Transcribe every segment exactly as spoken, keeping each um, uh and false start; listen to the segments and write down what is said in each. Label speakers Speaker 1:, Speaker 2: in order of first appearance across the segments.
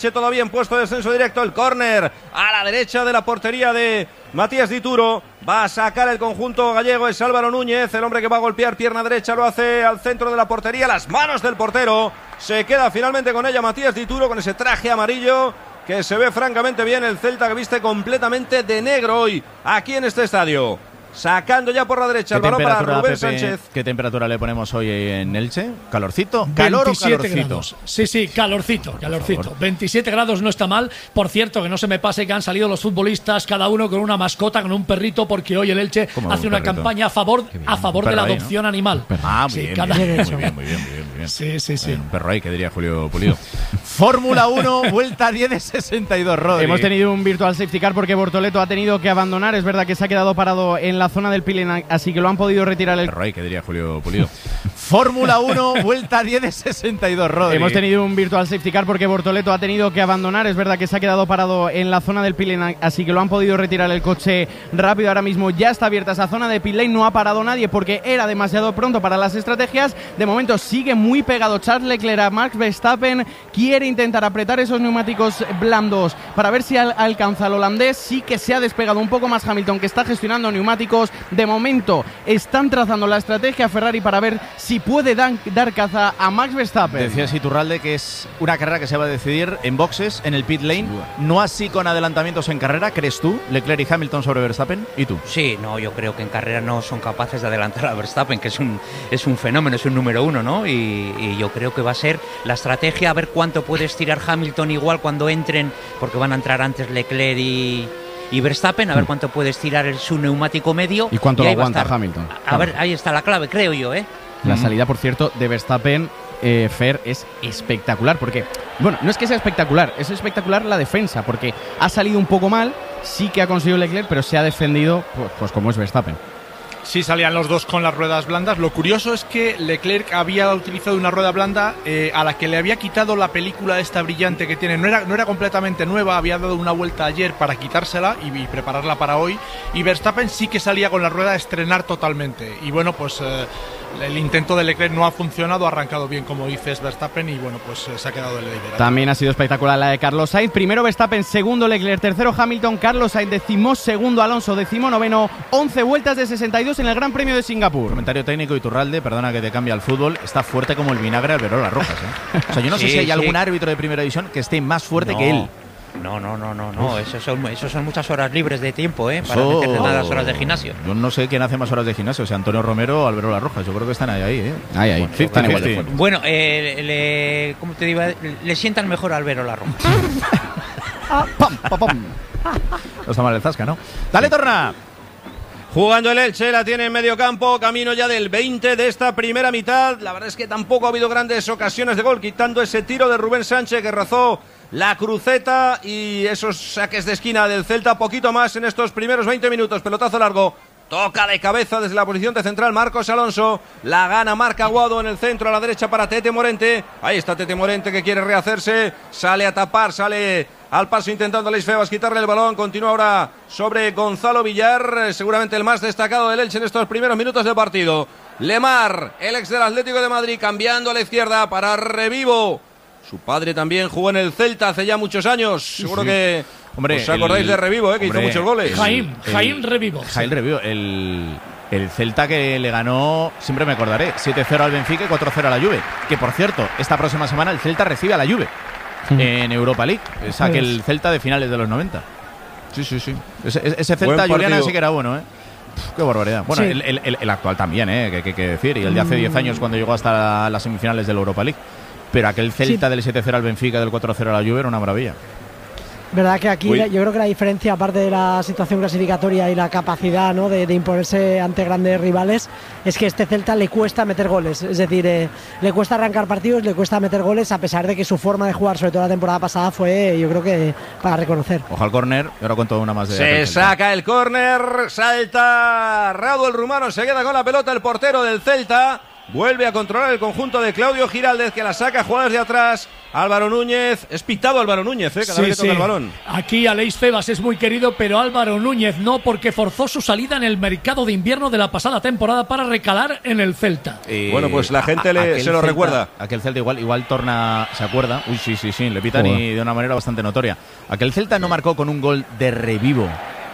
Speaker 1: Todavía en puesto de descenso directo, el córner a la derecha de la portería de Matías Dituro. Va a sacar el conjunto gallego, es Álvaro Núñez, el hombre que va a golpear pierna derecha, lo hace al centro de la portería, las manos del portero. Se queda finalmente con ella Matías Dituro, con ese traje amarillo que se ve francamente bien. El Celta que viste completamente de negro hoy aquí en este estadio. Sacando ya por la derecha el balón para Rubén
Speaker 2: Pepe,
Speaker 1: Sánchez.
Speaker 2: ¿Qué temperatura le ponemos hoy en Elche? ¿Calorcito? ¿Calor o calorcito?
Speaker 3: Grados. Sí, sí, calorcito, calorcito. veintisiete grados no está mal. Por cierto, que no se me pase que han salido los futbolistas, cada uno con una mascota, con un perrito, porque hoy el Elche hace una perrito? campaña a favor, a favor de la ahí, adopción ¿no? animal.
Speaker 2: Ah, muy,
Speaker 3: sí,
Speaker 2: bien,
Speaker 3: cada...
Speaker 2: muy, bien, muy bien, muy bien, muy bien, muy bien.
Speaker 3: Sí, sí, sí.
Speaker 2: Un perro ahí, que diría Julio Pulido. Fórmula uno, vuelta diez de sesenta y dos, Rodri.
Speaker 4: Hemos tenido un virtual safety car porque Bortoleto ha tenido que abandonar. Es verdad que se ha quedado parado en la zona del Pilen, así que lo han podido retirar el...
Speaker 2: Perro ahí, que diría Julio Pulido. Fórmula uno, vuelta diez de sesenta y dos, Rodri.
Speaker 4: Hemos tenido un virtual safety car porque Bortoleto ha tenido que abandonar. Es verdad que se ha quedado parado en la zona del Pilen, así que lo han podido retirar el coche rápido. Ahora mismo ya está abierta esa zona de pit lane, no ha parado nadie porque era demasiado pronto para las estrategias. De momento sigue muy pegado Charles Leclerc a Max Verstappen, quiere intentar apretar esos neumáticos blandos para ver si al alcanza al holandés. Sí que se ha despegado un poco más Hamilton, que está gestionando neumáticos. De momento están trazando la estrategia Ferrari para ver si puede dan, dar caza a Max Verstappen.
Speaker 2: Decías, Iturralde, que es una carrera que se va a decidir en boxes, en el pit lane, no así con adelantamientos en carrera. ¿Crees tú, Leclerc y Hamilton sobre Verstappen? ¿Y tú?
Speaker 5: Sí, no, yo creo que en carrera no son capaces de adelantar a Verstappen, que es un, es un fenómeno, es un número uno, ¿no? Y, y yo creo que va a ser la estrategia, a ver cuánto puede estirar Hamilton igual cuando entren, porque van a entrar antes Leclerc y... y Verstappen, a ver cuánto puede estirar el, su neumático medio.
Speaker 4: ¿Y cuánto
Speaker 5: y
Speaker 4: lo aguanta Hamilton?
Speaker 5: A, a claro. ver, ahí está la clave, creo yo, ¿eh?
Speaker 4: La salida, por cierto, de Verstappen, eh, Fer, es espectacular, porque, bueno, no es que sea espectacular, es espectacular la defensa, porque ha salido un poco mal, sí que ha conseguido Leclerc, pero se ha defendido, pues, pues como es Verstappen.
Speaker 6: Sí, salían los dos con las ruedas blandas. Lo curioso es que Leclerc había utilizado una rueda blanda eh, a la que le había quitado la película esta brillante que tiene. No era, no era completamente nueva, había dado una vuelta ayer para quitársela y, y prepararla para hoy. Y Verstappen sí que salía con la rueda a estrenar totalmente. Y bueno, pues eh, el intento de Leclerc no ha funcionado, ha arrancado bien, como dices, Verstappen, y bueno, pues eh, se ha quedado el liderazgo.
Speaker 4: También ha sido espectacular la de Carlos Sainz. Primero Verstappen, segundo Leclerc, tercero Hamilton, Carlos Sainz decimo segundo, Alonso decimo noveno, once vueltas de sesenta y dos en el Gran Premio de Singapur.
Speaker 2: Comentario técnico, Iturralde, perdona que te cambie al fútbol, está fuerte como el vinagre Alberola Rojas, ¿eh? O sea, yo no sí, sé si hay sí. algún árbitro de primera división que esté más fuerte
Speaker 5: no.
Speaker 2: que él.
Speaker 5: No, no, no, no, no. Eso son, eso son muchas horas libres de tiempo, ¿eh? Para meterle nada las horas de gimnasio.
Speaker 2: Yo no sé quién hace más horas de gimnasio, o sea, Antonio Romero o Alberola Rojas. Yo creo que están ahí, ahí, ¿eh?
Speaker 4: Ahí, ahí.
Speaker 2: Bueno, sí, están igual de fuerte.
Speaker 5: Bueno, eh, le, ¿cómo te digo? Le sientan mejor a Alberola Rojas.
Speaker 2: ah, pam, pam, pam. No está mal el zasca, ¿no? ¡Dale, sí. Torna!
Speaker 1: Jugando el Elche, la tiene en medio campo, camino ya del veinte de esta primera mitad. La verdad es que tampoco ha habido grandes ocasiones de gol, quitando ese tiro de Rubén Sánchez que rozó la cruceta y esos saques de esquina del Celta. Poquito más en estos primeros veinte minutos, pelotazo largo. Toca de cabeza desde la posición de central Marcos Alonso. La gana Marc Aguado en el centro, a la derecha para Tete Morente. Ahí está Tete Morente que quiere rehacerse. Sale a tapar, sale al paso intentando Alex Febas quitarle el balón. Continúa ahora sobre Gonzalo Villar, seguramente el más destacado del Elche en estos primeros minutos de partido. Lemar, el ex del Atlético de Madrid, cambiando a la izquierda para Revivo. Su padre también jugó en el Celta hace ya muchos años. Seguro sí, sí. que hombre, os acordáis el, de Revivo, ¿eh? que hombre, hizo muchos goles.
Speaker 3: Jaime, Jaime Revivo.
Speaker 2: Jaime Revivo, el, el Celta que le ganó, siempre me acordaré, siete cero al Benfica y cuatro cero a la Juve. Que por cierto, esta próxima semana el Celta recibe a la Juve mm. en Europa League. Es aquel Celta de finales de los noventa. Sí, sí, sí. Ese, ese Celta Juliana sí que era bueno, ¿eh? Pff, qué barbaridad. Bueno, sí. el, el, el actual también, ¿eh? Que hay que decir. Y el de hace diez años cuando llegó hasta las semifinales de la Europa League. Pero aquel Celta sí. del siete cero al Benfica, del cuatro cero a la Juve era una maravilla.
Speaker 7: Verdad que aquí Uy. yo creo que la diferencia, aparte de la situación clasificatoria y la capacidad, ¿no? de, de imponerse ante grandes rivales, es que a este Celta le cuesta meter goles. Es decir, eh, le cuesta arrancar partidos, le cuesta meter goles, a pesar de que su forma de jugar, sobre todo la temporada pasada, fue, yo creo que para reconocer.
Speaker 2: Ojo al córner, y ahora cuento una más de...
Speaker 1: Se saca el córner, salta Rado el rumano, se queda con la pelota el portero del Celta. Vuelve a controlar el conjunto de Claudio Giraldez, que la saca, jugadas de atrás. Álvaro Núñez, es pitado Álvaro Núñez, ¿eh? cada
Speaker 3: sí,
Speaker 1: vez que toca
Speaker 3: sí.
Speaker 1: el balón.
Speaker 3: Aquí Aleix Febas es muy querido, pero Álvaro Núñez no, porque forzó su salida en el mercado de invierno de la pasada temporada para recalar en el Celta.
Speaker 2: Eh,
Speaker 1: bueno, pues la gente
Speaker 2: a,
Speaker 1: le, se lo
Speaker 2: Celta,
Speaker 1: recuerda.
Speaker 2: Aquel Celta igual, igual torna, ¿se acuerda? Uy, sí, sí, sí, le pitan
Speaker 4: Joder.
Speaker 2: y de una manera bastante notoria. Aquel Celta no marcó con un gol de revivo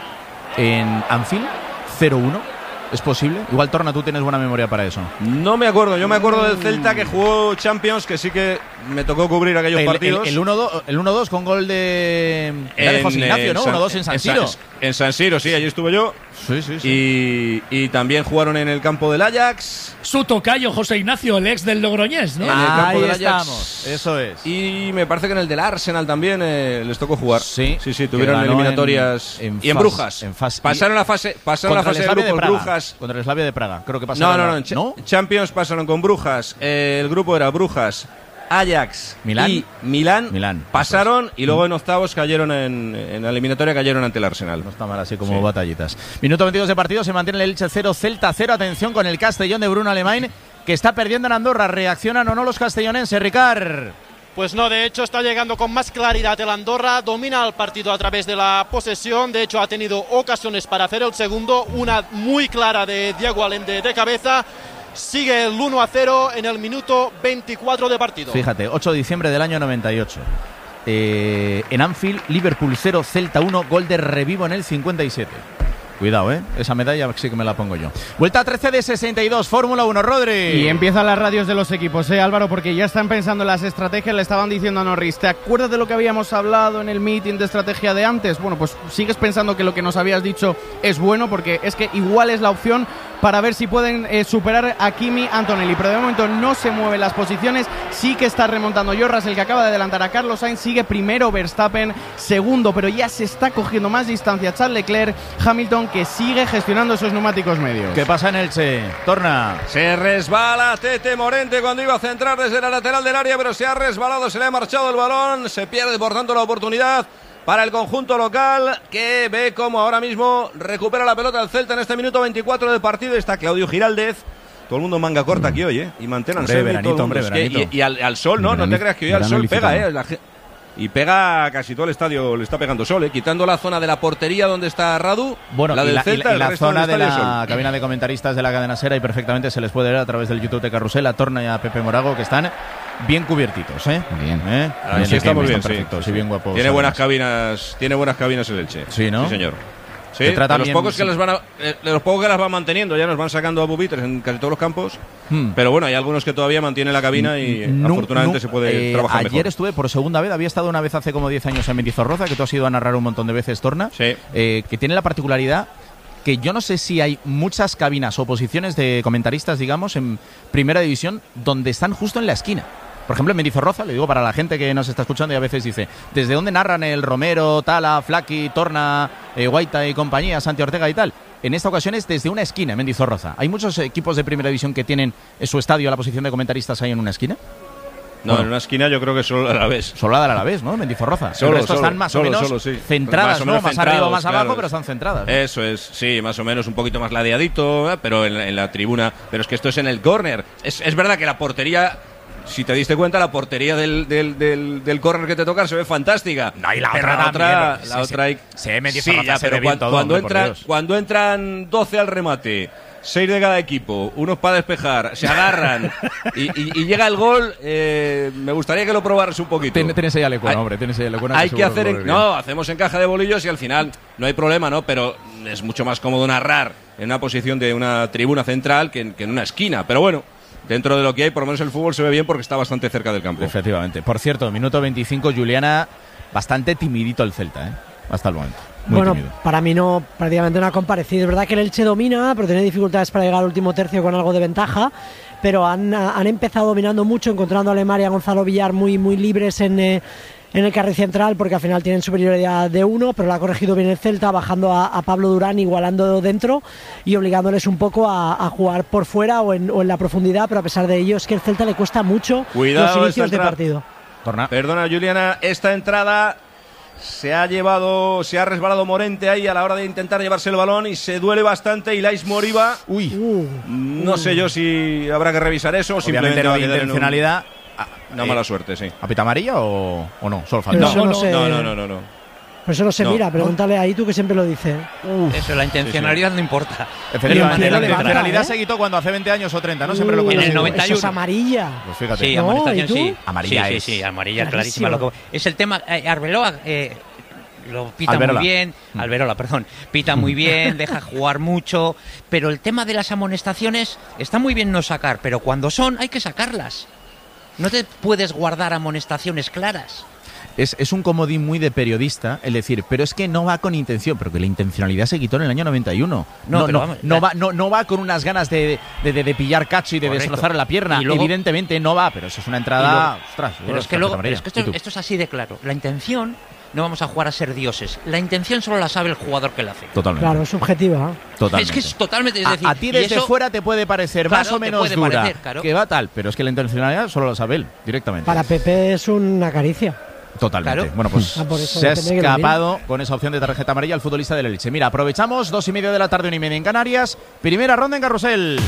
Speaker 2: en Anfield, cero uno. ¿Es posible? Igual, Torna, tú tienes buena memoria para eso.
Speaker 1: No me acuerdo, yo me acuerdo del Celta que jugó Champions, que sí que me tocó cubrir aquellos
Speaker 2: El,
Speaker 1: partidos.
Speaker 2: el, el uno dos el uno dos con gol de, era de José Ignacio, ¿no?
Speaker 1: San-
Speaker 2: uno dos en San Siro.
Speaker 1: En San Siro, sí, allí estuve yo.
Speaker 2: Sí, sí, sí.
Speaker 1: Y, y también jugaron en el campo del Ajax.
Speaker 3: Su tocayo, José Ignacio, el ex del Logroñés, ¿no?
Speaker 1: En el campo
Speaker 2: Ahí
Speaker 1: del Ajax.
Speaker 2: estamos, eso es.
Speaker 1: Y me parece que en el del Arsenal también eh, les tocó jugar.
Speaker 2: Sí,
Speaker 1: sí, sí, tuvieron
Speaker 2: que ganó
Speaker 1: eliminatorias.
Speaker 2: en- en
Speaker 1: y en
Speaker 2: fas-
Speaker 1: Brujas.
Speaker 2: en fas-
Speaker 1: pasaron la fase, pasaron la
Speaker 2: Contra
Speaker 1: fase
Speaker 2: el
Speaker 1: de
Speaker 2: Slavia
Speaker 1: grupos
Speaker 2: de Praga.
Speaker 1: Brujas.
Speaker 2: Contra el Slavia de Praga, creo que pasaron.
Speaker 1: No, no, no, en Cha-
Speaker 2: ¿No?
Speaker 1: Champions pasaron con Brujas. Eh, el grupo era Brujas, Ajax
Speaker 2: Milán.
Speaker 1: y Milán.
Speaker 2: Milán,
Speaker 1: Pasaron y luego en octavos cayeron en, en la eliminatoria cayeron ante el Arsenal.
Speaker 2: No está mal así como
Speaker 1: Sí.
Speaker 2: batallitas. Minuto veintidós de partido, se mantiene el Elche cero, Celta cero. Atención con el Castellón de Bruno Alemán, que está perdiendo en Andorra. ¿Reaccionan o no los castellonenses, Ricard?
Speaker 8: Pues no, de hecho está llegando con más claridad el Andorra, domina el partido a través de la posesión, de hecho ha tenido ocasiones para hacer el segundo, una muy clara de Diego Allende de cabeza, sigue el uno a cero en el minuto veinticuatro de partido.
Speaker 2: Fíjate, ocho de diciembre del año noventa y ocho. Eh, en Anfield, Liverpool cero, Celta uno, gol de Revivo en el cincuenta y siete. Cuidado, ¿eh? Esa medalla sí que me la pongo yo. Vuelta trece de sesenta y dos, Fórmula uno, Rodri.
Speaker 4: Y empiezan las radios de los equipos, ¿eh, Álvaro? Porque ya están pensando en las estrategias. Le estaban diciendo a Norris, ¿te acuerdas de lo que habíamos hablado en el meeting de estrategia de antes? Bueno, pues sigues pensando que lo que nos habías dicho es bueno, porque es que igual es la opción para ver si pueden eh, superar a Kimi Antonelli. Pero de momento no se mueven las posiciones. Sí que está remontando Jorras, el que acaba de adelantar a Carlos Sainz. Sigue primero Verstappen, segundo, pero ya se está cogiendo más distancia Charles Leclerc. Hamilton, que sigue gestionando esos neumáticos medios.
Speaker 2: ¿Qué pasa en Elche? Torna.
Speaker 1: Se resbala Tete Morente cuando iba a centrar desde la lateral del área, pero se ha resbalado, se le ha marchado el balón, se pierde por tanto la oportunidad para el conjunto local, que ve como ahora mismo recupera la pelota el Celta en este minuto veinticuatro del partido. Está Claudio Giraldez. Todo el mundo manga corta aquí hoy, ¿eh? Y manténganse.
Speaker 2: Hombre, veranito, hombre,
Speaker 1: es que,
Speaker 2: veranito.
Speaker 1: y, y al, al sol, ¿no?
Speaker 4: Verani-
Speaker 1: no te creas que hoy al
Speaker 4: verano
Speaker 1: sol pega,
Speaker 4: ilicitano.
Speaker 1: ¿eh? La ge- y pega casi todo el estadio, le está pegando sol, ¿eh? Quitando la zona de la portería donde está Radu,
Speaker 2: Bueno,
Speaker 1: la
Speaker 2: y
Speaker 1: del
Speaker 2: la, y
Speaker 1: Celta,
Speaker 2: la- y
Speaker 1: el
Speaker 2: la
Speaker 1: resto
Speaker 2: zona
Speaker 1: del
Speaker 2: de
Speaker 1: estadio
Speaker 2: la
Speaker 1: sol.
Speaker 2: cabina de comentaristas de la cadena Sera, y perfectamente se les puede ver a través del YouTube de Carrusel, a Torna y a Pepe Morago, que están bien cubiertitos, ¿eh?
Speaker 4: Bien.
Speaker 2: ¿Eh?
Speaker 1: Ah, sí, estamos bien, sí.
Speaker 2: perfectos y bien guapos.
Speaker 1: Tiene buenas
Speaker 2: además.
Speaker 1: cabinas, tiene buenas cabinas el Elche.
Speaker 2: Sí, ¿no?
Speaker 1: Sí, señor. Sí,
Speaker 2: Te trata
Speaker 1: de los
Speaker 2: bien,
Speaker 1: pocos que
Speaker 2: sí.
Speaker 1: las van a- eh, de los pocos que las van manteniendo, ya nos van sacando a pupitres en casi todos los campos.
Speaker 2: Hmm.
Speaker 1: Pero bueno, hay algunos que todavía mantienen la cabina y
Speaker 2: Nu-
Speaker 1: afortunadamente
Speaker 2: nu-
Speaker 1: se puede
Speaker 2: eh,
Speaker 1: trabajar
Speaker 2: ayer
Speaker 1: mejor.
Speaker 2: estuve por segunda vez, había estado una vez hace como diez años en Mendizorroza, que tú has ido a narrar un montón de veces, Torna,
Speaker 1: Sí.
Speaker 2: eh, que tiene la particularidad que yo no sé si hay muchas cabinas o posiciones de comentaristas, digamos, en primera división, donde están justo en la esquina. Por ejemplo, en Mendizorroza, le digo para la gente que nos está escuchando y a veces dice, ¿desde dónde narran el Romero, Tala, Flaki, Torna, eh, Guaita y compañía, Santi Ortega y tal? En esta ocasión es desde una esquina, en Mendizorroza. ¿Hay muchos equipos de primera división que tienen en su estadio la posición de comentaristas ahí en una esquina?
Speaker 1: No,
Speaker 2: Bueno.
Speaker 1: en una esquina yo creo que solo a la vez.
Speaker 2: Solo la de la vez, ¿no? Mendizorroza.
Speaker 1: Solo,
Speaker 2: el resto
Speaker 1: solo,
Speaker 2: están más
Speaker 1: solo,
Speaker 2: o menos
Speaker 1: solo, sí.
Speaker 2: centradas,
Speaker 1: Más o
Speaker 2: ¿no?
Speaker 1: menos
Speaker 2: Más arriba,
Speaker 1: centrados,
Speaker 2: más abajo,
Speaker 1: claro.
Speaker 2: pero están centradas, ¿no?
Speaker 1: Eso es, sí, más o menos un poquito más ladeadito, ¿eh? Pero en, la- en la tribuna. Pero es que esto es en el córner. Es, es verdad que la portería, si te diste cuenta, la portería del, del, del, del córner que te toca se ve fantástica.
Speaker 2: No, y la
Speaker 1: Pero
Speaker 2: otra
Speaker 1: la otra,
Speaker 2: también,
Speaker 1: la
Speaker 2: sí,
Speaker 1: otra
Speaker 2: sí.
Speaker 1: hay-
Speaker 2: Sí, Mendy
Speaker 1: sí,
Speaker 2: Zorroza
Speaker 1: ya,
Speaker 2: se
Speaker 1: pero
Speaker 2: ve bien
Speaker 1: cuando,
Speaker 2: todo,
Speaker 1: cuando,
Speaker 2: hombre, por
Speaker 1: entra,
Speaker 2: Dios.
Speaker 1: cuando entran doce al remate, seis de cada equipo, unos para despejar, se agarran y, y- y llega el gol, eh, me gustaría que lo probaras un poquito.
Speaker 2: Ten- Tienes ahí a Lecuona,
Speaker 1: Hay-
Speaker 2: hombre, tienes ahí a Lecuona.
Speaker 1: Hay que
Speaker 2: seguro
Speaker 1: hacer,
Speaker 2: lo
Speaker 1: en-
Speaker 2: ve bien.
Speaker 1: no, hacemos en caja de bolillos y al final no hay problema, ¿no? Pero es mucho más cómodo narrar en una posición de una tribuna central que en, que en una esquina. Pero bueno, dentro de lo que hay, por lo menos el fútbol se ve bien porque está bastante cerca del campo.
Speaker 2: Efectivamente. Por cierto, minuto veinticinco, Juliana, bastante timidito el Celta, ¿eh? Hasta el momento. Muy
Speaker 7: bueno,
Speaker 2: tímido.
Speaker 7: para mí no, prácticamente no ha comparecido. Es verdad que el Elche domina, pero tiene dificultades para llegar al último tercio con algo de ventaja. Pero han, han empezado dominando mucho, encontrando a Lemar y a Gonzalo Villar muy, muy libres en, eh, en el carril central, porque al final tienen superioridad de uno, pero lo ha corregido bien el Celta, bajando a, a Pablo Durán, igualando dentro y obligándoles un poco a, a jugar por fuera o en, o en la profundidad. Pero a pesar de ello, es que el Celta le cuesta mucho
Speaker 1: Cuidado
Speaker 7: los inicios
Speaker 1: esta
Speaker 7: de
Speaker 1: entrada.
Speaker 7: partido.
Speaker 2: Torna.
Speaker 1: Perdona, Juliana, esta entrada Se ha llevado, se ha resbalado Morente ahí a la hora de intentar llevarse el balón y se duele bastante. Ilais Moriba.
Speaker 2: Uy.
Speaker 7: Uh,
Speaker 1: No
Speaker 7: uh.
Speaker 1: sé yo si habrá que revisar eso o
Speaker 2: Obviamente
Speaker 1: simplemente
Speaker 2: no
Speaker 1: va a
Speaker 2: hay
Speaker 1: quedar en un-
Speaker 2: intencionalidad.
Speaker 1: una
Speaker 2: Eh,
Speaker 1: mala suerte, sí.
Speaker 2: ¿Apita amarilla o, o no? Solo
Speaker 7: Pero
Speaker 2: falta.
Speaker 7: eso no, sé.
Speaker 1: No, no, no, no, no.
Speaker 7: Por eso no se
Speaker 1: No.
Speaker 7: mira, pregúntale ahí tú que siempre lo dices.
Speaker 5: Eso, la intencionalidad no importa.
Speaker 2: Efectivamente,
Speaker 7: Pero
Speaker 2: la
Speaker 7: levanta,
Speaker 2: intencionalidad
Speaker 7: ¿eh?
Speaker 2: se quitó cuando hace veinte años o treinta, ¿no? Siempre lo
Speaker 7: Uh,
Speaker 2: cuentas
Speaker 5: En el
Speaker 2: tú.
Speaker 5: noventa y
Speaker 7: Eso es
Speaker 5: uno.
Speaker 7: amarilla.
Speaker 2: Pues fíjate.
Speaker 5: Sí,
Speaker 7: No,
Speaker 5: amonestación
Speaker 7: ¿y tú?
Speaker 5: sí.
Speaker 2: Amarilla
Speaker 5: sí,
Speaker 2: es.
Speaker 5: sí, sí, amarilla
Speaker 7: Clarísima.
Speaker 5: clarísima. Lo que- es el tema. Eh, Arbeloa eh, lo pita
Speaker 2: Alberola.
Speaker 5: muy bien. Alberola, perdón. Pita muy bien, deja jugar mucho. Pero el tema de las amonestaciones está muy bien no sacar, pero cuando son hay que sacarlas. No te puedes guardar amonestaciones claras.
Speaker 2: Es, es un comodín muy de periodista el decir, pero es que no va con intención, pero que la intencionalidad se quitó en el año noventa y uno.
Speaker 5: No,
Speaker 2: No,
Speaker 5: pero
Speaker 2: no,
Speaker 5: vamos,
Speaker 2: no,
Speaker 5: la-
Speaker 2: va, no, no va con unas ganas de, de, de- de pillar cacho y de
Speaker 5: Correcto.
Speaker 2: destrozar la pierna.
Speaker 5: Y luego-
Speaker 2: Evidentemente no va, pero eso es una
Speaker 5: Y
Speaker 2: entrada.
Speaker 5: luego-
Speaker 2: ostras,
Speaker 5: Pero es que,
Speaker 2: ostras,
Speaker 5: luego,
Speaker 2: María.
Speaker 5: pero es que
Speaker 2: ¿Y
Speaker 5: esto,
Speaker 2: tú?
Speaker 5: esto es así de claro. La intención no vamos a jugar a ser dioses. La intención solo la sabe el jugador que la hace.
Speaker 2: Totalmente.
Speaker 7: Claro, es subjetiva.
Speaker 2: Totalmente.
Speaker 5: Es que es totalmente. Es
Speaker 2: A-
Speaker 5: decir,
Speaker 2: a, ti
Speaker 5: y
Speaker 2: desde
Speaker 5: eso-
Speaker 2: fuera te puede parecer
Speaker 5: Claro,
Speaker 2: más o
Speaker 5: te
Speaker 2: menos
Speaker 5: puede
Speaker 2: dura,
Speaker 5: parecer, claro.
Speaker 2: que va tal, pero es que la intencionalidad solo lo sabe él, directamente.
Speaker 7: Para Pepe es una caricia.
Speaker 2: Totalmente.
Speaker 5: Claro.
Speaker 2: Bueno, pues
Speaker 7: Ah, por eso
Speaker 2: se ha
Speaker 7: depende de que lo
Speaker 2: escapado con esa opción de tarjeta amarilla el futbolista del Elche. Mira, aprovechamos, dos y media de la tarde, una y media en Canarias. Primera ronda en Carrusel.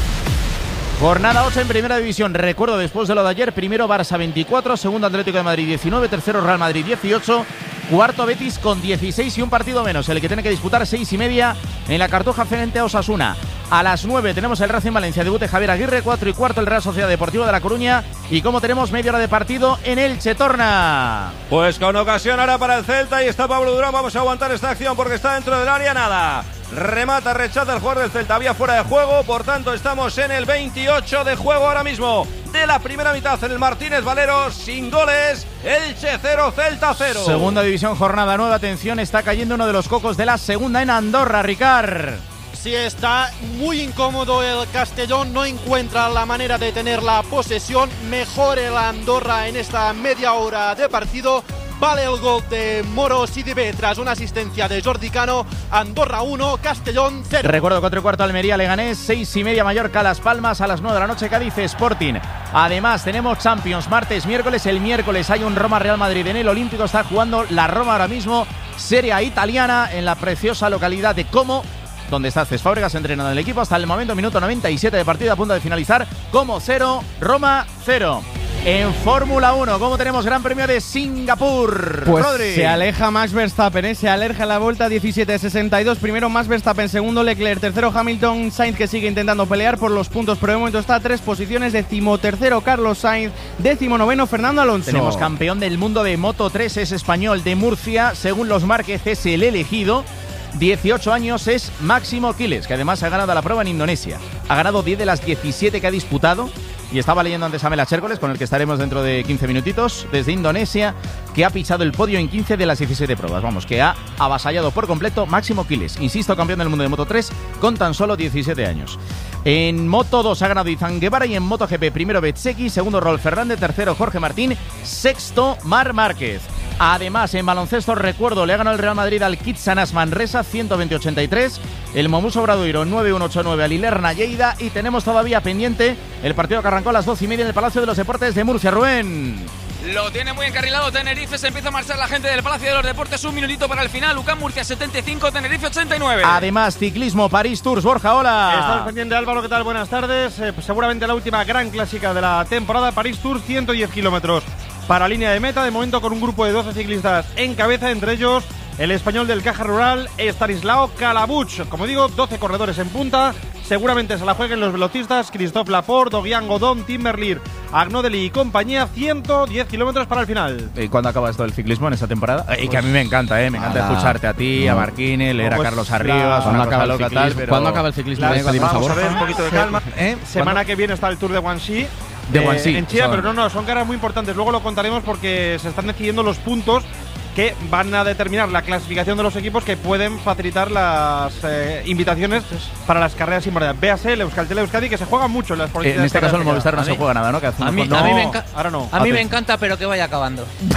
Speaker 2: Jornada ocho en Primera División. Recuerdo después de lo de ayer, primero Barça veinticuatro, segundo Atlético de Madrid diecinueve, tercero Real Madrid dieciocho, cuarto Betis con dieciséis y un partido menos, el que tiene que disputar seis y media en la Cartuja frente a Osasuna. A las nueve tenemos el Racing Valencia, debute Javier Aguirre, cuatro y cuarto el Real Sociedad Deportiva de La Coruña, y como tenemos media hora de partido en Elche Torna.
Speaker 1: Pues con ocasión ahora para el Celta y está Pablo Durán. Vamos a aguantar esta acción porque está dentro del área. Nada. Remata, rechaza el jugador del Celta. Había fuera de juego. Por tanto, estamos en el veintiocho de juego ahora mismo de la primera mitad en el Martínez Valero. Sin goles. Elche cero, Celta cero.
Speaker 2: Segunda división, jornada nueva. Atención, está cayendo uno de los cocos de la segunda en Andorra, Ricard.
Speaker 8: Sí, está muy incómodo el Castellón, no encuentra la manera de tener la posesión. Mejor el Andorra en esta media hora de partido. Vale el gol de Moro Sidibé tras una asistencia de Jordi Cano. Andorra uno, Castellón cero.
Speaker 2: Recuerdo cuatro y cuarto Almería, Leganés, seis y media Mallorca, Las Palmas, a las nueve de la noche Cádiz Sporting. Además tenemos Champions martes, miércoles. El miércoles hay un Roma Real Madrid en el Olímpico. Está jugando la Roma ahora mismo, Serie A italiana, en la preciosa localidad de Como, donde está Cés Fábregas entrenando el equipo. Hasta el momento, minuto noventa y siete de partido, a punto de finalizar. Como cero, Roma cero. En Fórmula uno, ¿cómo tenemos Gran Premio de Singapur?
Speaker 4: Pues
Speaker 2: Rodri.
Speaker 4: se aleja Max Verstappen, ¿eh? Se aleja la vuelta diecisiete sesenta y dos. Primero Max Verstappen, segundo Leclerc, tercero Hamilton, Sainz que sigue intentando pelear por los puntos, pero de momento está a tres posiciones. Decimotercero Carlos Sainz, décimo noveno Fernando Alonso.
Speaker 2: Tenemos campeón del mundo de Moto tres, es español, de Murcia. Según los Márquez es el elegido. dieciocho años, es Máximo Quiles, que además ha ganado la prueba en Indonesia. Ha ganado diez de las diecisiete que ha disputado. Y estaba leyendo antes a Mela Chércoles, con el que estaremos dentro de quince minutitos, desde Indonesia, que ha pisado el podio en quince de las diecisiete pruebas. Vamos, que ha avasallado por completo Máximo Quiles. Insisto, campeón del mundo de Moto tres con tan solo diecisiete años. En Moto dos ha ganado Izan Guevara y en MotoGP primero Bezzecchi, segundo Rolf Fernández, tercero Jorge Martín, sexto Marc Márquez. Además, en baloncesto, recuerdo, le ha ganado el Real Madrid al Kitsanas Manresa ciento veinte a ochenta y tres, el Momus Obradoiro nueve uno ocho nueve al Ilerna Lleida, y tenemos todavía pendiente el partido que arrancó a las doce y media en el Palacio de los Deportes de Murcia. Rubén.
Speaker 9: Lo tiene muy encarrilado Tenerife, se empieza a marchar la gente del Palacio de los Deportes, un minutito para el final. UCAM Murcia setenta y cinco, Tenerife ochenta y nueve.
Speaker 2: Además, ciclismo, París Tours, Borja, hola.
Speaker 10: Estamos pendiente, Álvaro, ¿qué tal? Buenas tardes. Eh, pues seguramente la última gran clásica de la temporada, París Tours, ciento diez kilómetros para línea de meta, de momento con un grupo de doce ciclistas en cabeza, entre ellos el español del Caja Rural, Estanislao Calabuch. Como digo, doce corredores en punta, seguramente se la jueguen los velocistas Christophe Laporte, Oguian Godón, Timberlir, Agnodeli y compañía, ciento diez kilómetros para el final.
Speaker 2: ¿Y cuándo acaba esto del ciclismo en esta temporada? Pues, y que a mí me encanta, ¿eh? Me encanta
Speaker 4: Nada.
Speaker 2: escucharte a ti,
Speaker 4: No.
Speaker 2: a Marquines, leer
Speaker 10: Pues
Speaker 2: a Carlos
Speaker 10: la-
Speaker 2: Arribas,
Speaker 4: ¿Cuándo
Speaker 2: una
Speaker 4: acaba
Speaker 2: cosa
Speaker 4: el
Speaker 2: loca
Speaker 4: ciclismo?
Speaker 2: tal, pero...
Speaker 4: ¿Cuándo acaba el ciclismo?
Speaker 10: La-
Speaker 4: Eh, que dimos a
Speaker 10: vamos a ver,
Speaker 4: Borja.
Speaker 10: un poquito de calma.
Speaker 2: ¿Eh?
Speaker 10: Semana que viene está el Tour de Guangxi.
Speaker 2: De
Speaker 10: eh,
Speaker 2: Guangxi,
Speaker 10: en China,
Speaker 2: son-
Speaker 10: pero no, no, son carreras muy importantes. Luego lo contaremos porque se están decidiendo los puntos que van a determinar la clasificación de los equipos que pueden facilitar las eh, invitaciones para las carreras importantes. Véase el Euskaltel Euskadi, que se juega mucho en las
Speaker 2: Eh,
Speaker 10: políticas.
Speaker 2: en este caso el Movistar no
Speaker 5: A
Speaker 2: se
Speaker 5: mí-
Speaker 2: juega nada, ¿no? Que
Speaker 5: A
Speaker 2: hacemos
Speaker 5: mí,
Speaker 2: con-
Speaker 5: a mí
Speaker 2: No.
Speaker 5: me, enca-
Speaker 10: ahora no.
Speaker 5: a mí me
Speaker 2: Atención.
Speaker 5: encanta, pero que vaya acabando.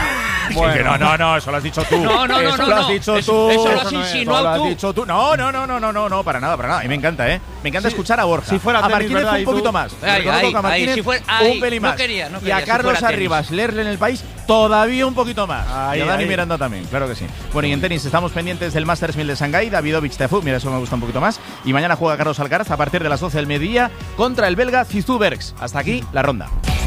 Speaker 2: Bueno. Que no, no, no, eso lo has dicho tú.
Speaker 5: No, no, no,
Speaker 2: eso
Speaker 5: no.
Speaker 2: lo has
Speaker 5: no.
Speaker 2: dicho
Speaker 5: eso,
Speaker 2: tú.
Speaker 5: Eso lo has
Speaker 2: Eso no
Speaker 5: insinuado
Speaker 2: es,
Speaker 5: tú.
Speaker 2: Lo has dicho tú. No, no, no, no, no, no, no, para nada, para nada. Y me encanta, ¿eh? Me encanta sí. escuchar a Borja.
Speaker 10: Si fuera
Speaker 2: a
Speaker 10: tenis,
Speaker 2: Martínez
Speaker 10: ¿verdad?
Speaker 2: un poquito
Speaker 10: tú?
Speaker 2: más.
Speaker 5: Ay, ay,
Speaker 2: a Martínez
Speaker 5: ay, si fuera, ay,
Speaker 2: un pelín más.
Speaker 5: No quería, no quería,
Speaker 2: y a
Speaker 5: si
Speaker 2: Carlos Arribas, leerle en el País, todavía un poquito más.
Speaker 10: Ahí,
Speaker 2: y a Dani
Speaker 10: ahí.
Speaker 2: Miranda también, claro que sí. Bueno, y en tenis estamos pendientes del Masters mil de Shanghái, Davidovich Tefú, mira, eso me gusta un poquito más. Y mañana juega Carlos Alcaraz a partir de las doce del mediodía contra el belga Zizou Bergs. Hasta aquí la ronda.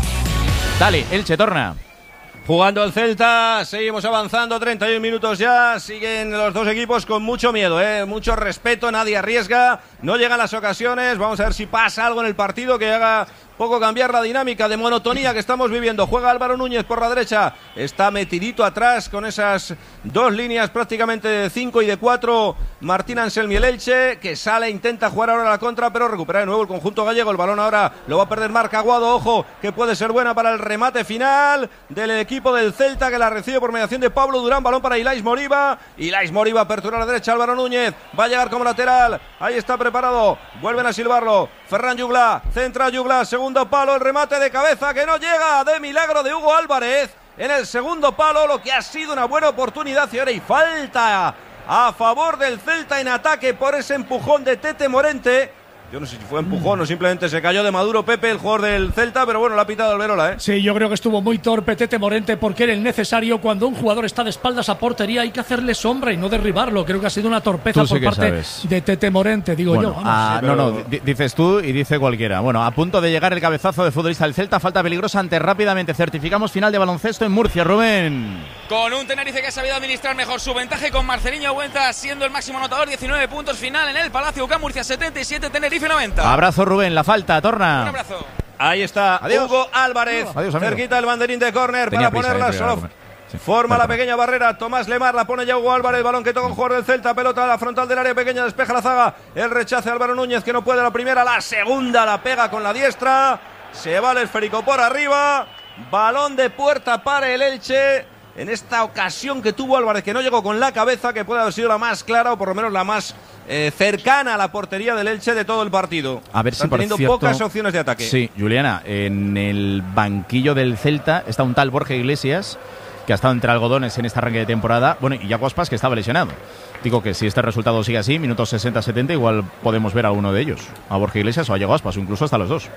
Speaker 2: Dale, Elche, torna.
Speaker 1: Jugando el Celta, seguimos avanzando, treinta y un minutos ya, siguen los dos equipos con mucho miedo, ¿eh? Mucho respeto, nadie arriesga, no llegan las ocasiones, vamos a ver si pasa algo en el partido que haga poco cambiar la dinámica de monotonía que estamos viviendo. Juega Álvaro Núñez por la derecha, está metidito atrás con esas dos líneas prácticamente de cinco y de cuatro. Martín Anselmi, el Elche, que sale, intenta jugar ahora la contra, pero recupera de nuevo el conjunto gallego. El balón ahora lo va a perder Marc Aguado, ojo, que puede ser buena para el remate final del equipo del Celta, que la recibe por mediación de Pablo Durán. Balón para Ilais Moriba, Ilais Moriba apertura a la derecha, Álvaro Núñez va a llegar como lateral, ahí está preparado, vuelven a silbarlo, Ferran Jugla, centra Jugla, segundo palo, el remate de cabeza que no llega, de milagro de Hugo Álvarez en el segundo palo, lo que ha sido una buena oportunidad. Y ahora hay falta a favor del Celta en ataque por ese empujón de Tete Morente. Yo no sé si fue empujón o simplemente se cayó de Maduro Pepe, el jugador del Celta, pero bueno, lo ha pitado Alberola, ¿eh?
Speaker 3: Sí, yo creo que estuvo muy torpe Tete Morente porque era el necesario. Cuando un jugador está de espaldas a portería hay que hacerle sombra y no derribarlo. Creo que ha sido una torpeza
Speaker 2: Tú sí
Speaker 3: por
Speaker 2: que
Speaker 3: parte
Speaker 2: sabes.
Speaker 3: de Tete Morente, digo
Speaker 2: bueno,
Speaker 3: yo. Vamos.
Speaker 2: A,
Speaker 1: Sí, pero...
Speaker 2: No, no, di- dices tú y dice cualquiera. Bueno, a punto de llegar el cabezazo de futbolista del Celta, falta peligrosa ante rápidamente. Certificamos final de baloncesto en Murcia, Rubén.
Speaker 9: Con un Tenerife que ha sabido administrar mejor su ventaja y con Marceliño Buenta siendo el máximo anotador, diecinueve puntos final en el Palacio U C A M Murcia setenta y siete, Tenerife noventa.
Speaker 2: Abrazo, Rubén, la falta, torna.
Speaker 9: Un abrazo.
Speaker 1: Ahí está,
Speaker 2: Adiós.
Speaker 1: Hugo Álvarez,
Speaker 2: Adiós, amigo.
Speaker 1: cerquita el banderín de córner
Speaker 2: Tenía
Speaker 1: para
Speaker 2: prisa,
Speaker 1: ponerla
Speaker 2: eh,
Speaker 1: solo.
Speaker 2: comer. Sí.
Speaker 1: Forma
Speaker 2: Bueno,
Speaker 1: la pequeña barrera, Tomás Lemar, la pone ya Hugo Álvarez, balón que toca un jugador del Celta, pelota a la frontal del área pequeña, despeja la zaga, el rechace Álvaro Núñez que no puede la primera, la segunda la pega con la diestra, se va el esférico por arriba, balón de puerta para el Elche, en esta ocasión que tuvo Álvarez, que no llegó con la cabeza, que puede haber sido la más clara o por lo menos la más eh, cercana a la portería del Elche de todo el partido.
Speaker 2: A ver
Speaker 1: Están
Speaker 2: si por
Speaker 1: teniendo
Speaker 2: cierto,
Speaker 1: pocas opciones de ataque.
Speaker 2: Sí, Juliana, en el banquillo del Celta está un tal Borja Iglesias, que ha estado entre algodones en este arranque de temporada, bueno, y Yago Aspas, que estaba lesionado. Digo que si este resultado sigue así, minutos sesenta setenta, igual podemos ver a uno de ellos, a Borja Iglesias o a Yago Aspas, o incluso hasta los dos.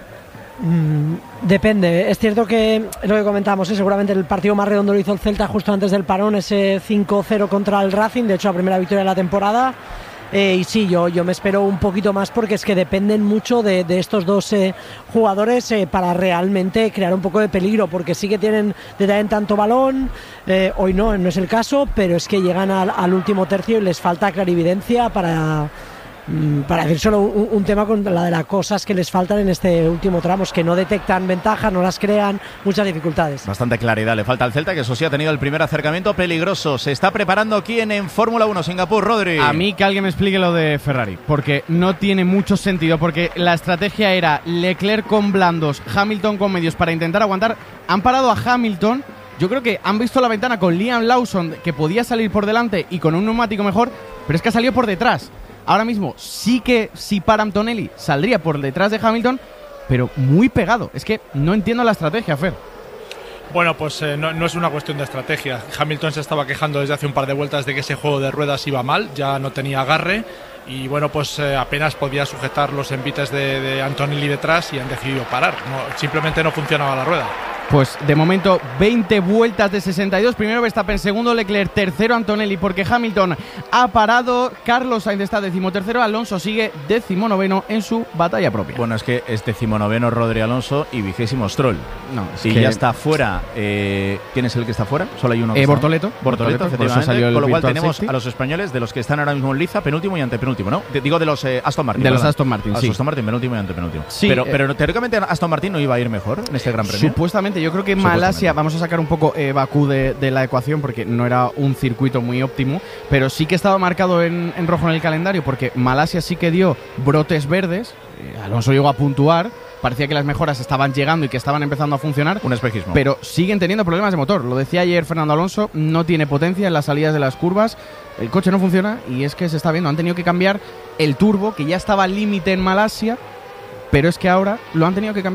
Speaker 7: Mm, depende, es cierto que lo que comentábamos, ¿eh? Seguramente el partido más redondo lo hizo el Celta justo antes del parón, ese cinco cero contra el Racing, de hecho la primera victoria de la temporada. Eh, y sí, yo, yo me espero un poquito más porque es que dependen mucho de, de estos dos eh, jugadores eh, para realmente crear un poco de peligro, porque sí que tienen de traen tanto balón, eh, hoy no, no es el caso, pero es que llegan al, al último tercio y les falta clarividencia para... Para decir solo un, un tema con la de las cosas que les faltan en este último tramo, es que no detectan ventajas, no las crean, muchas dificultades.
Speaker 2: Bastante claridad le falta al Celta, que eso sí ha tenido el primer acercamiento peligroso. Se está preparando quién en Fórmula uno, Singapur, Rodri.
Speaker 4: A mí que alguien me explique lo de Ferrari, porque no tiene mucho sentido, porque la estrategia era Leclerc con blandos, Hamilton con medios para intentar aguantar. Han parado a Hamilton, yo creo que han visto la ventana con Liam Lawson, que podía salir por delante y con un neumático mejor, pero es que ha salido por detrás. Ahora mismo sí que si para Antonelli saldría por detrás de Hamilton, pero muy pegado. Es que no entiendo la estrategia, Fer.
Speaker 6: Bueno, pues eh, no, no es una cuestión de estrategia. Hamilton se estaba quejando desde hace un par de vueltas de que ese juego de ruedas iba mal, ya no tenía agarre y bueno, pues eh, apenas podía sujetar los envites de, de Antonelli detrás y han decidido parar. No, simplemente no funcionaba la rueda.
Speaker 4: Pues de momento veinte vueltas de sesenta y dos, primero Verstappen, segundo Leclerc, tercero Antonelli, porque Hamilton ha parado, Carlos Sainz está decimotercero, Alonso sigue decimonoveno en su batalla propia.
Speaker 2: Bueno, es que es decimonoveno Rodri Alonso y vigésimo Stroll.
Speaker 4: No, es
Speaker 2: si
Speaker 4: que
Speaker 2: ya está fuera, eh, ¿quién es el que está fuera? Solo hay uno que
Speaker 4: eh,
Speaker 2: está.
Speaker 4: Bortoleto.
Speaker 2: Bortoleto,
Speaker 4: Bortoleto, por eso
Speaker 2: efectivamente,
Speaker 4: salió el
Speaker 2: con lo cual
Speaker 4: virtual
Speaker 2: tenemos
Speaker 4: safety.
Speaker 2: a los españoles, de los que están ahora mismo en liza, penúltimo y antepenúltimo, ¿no? De- digo de los eh, Aston Martin.
Speaker 4: De los
Speaker 2: ¿verdad?
Speaker 4: Aston Martin, sí.
Speaker 2: Aston Martin, penúltimo y antepenúltimo.
Speaker 4: Sí,
Speaker 2: pero,
Speaker 4: eh,
Speaker 2: pero teóricamente Aston Martin no iba a ir mejor en este Gran Premio.
Speaker 4: Supuestamente, yo creo que Malasia, vamos a sacar un poco eh, Bakú de, de la ecuación porque no era un circuito muy óptimo, pero sí que estaba marcado en, en rojo en el calendario porque Malasia sí que dio brotes verdes, eh, Alonso llegó a puntuar, parecía que las mejoras estaban llegando y que estaban empezando a funcionar,
Speaker 2: Un espejismo.
Speaker 4: pero siguen teniendo problemas de motor. Lo decía ayer Fernando Alonso, no tiene potencia en las salidas de las curvas, el coche no funciona y es que se está viendo, han tenido que cambiar el turbo que ya estaba al límite en Malasia, pero es que ahora lo han tenido que cambiar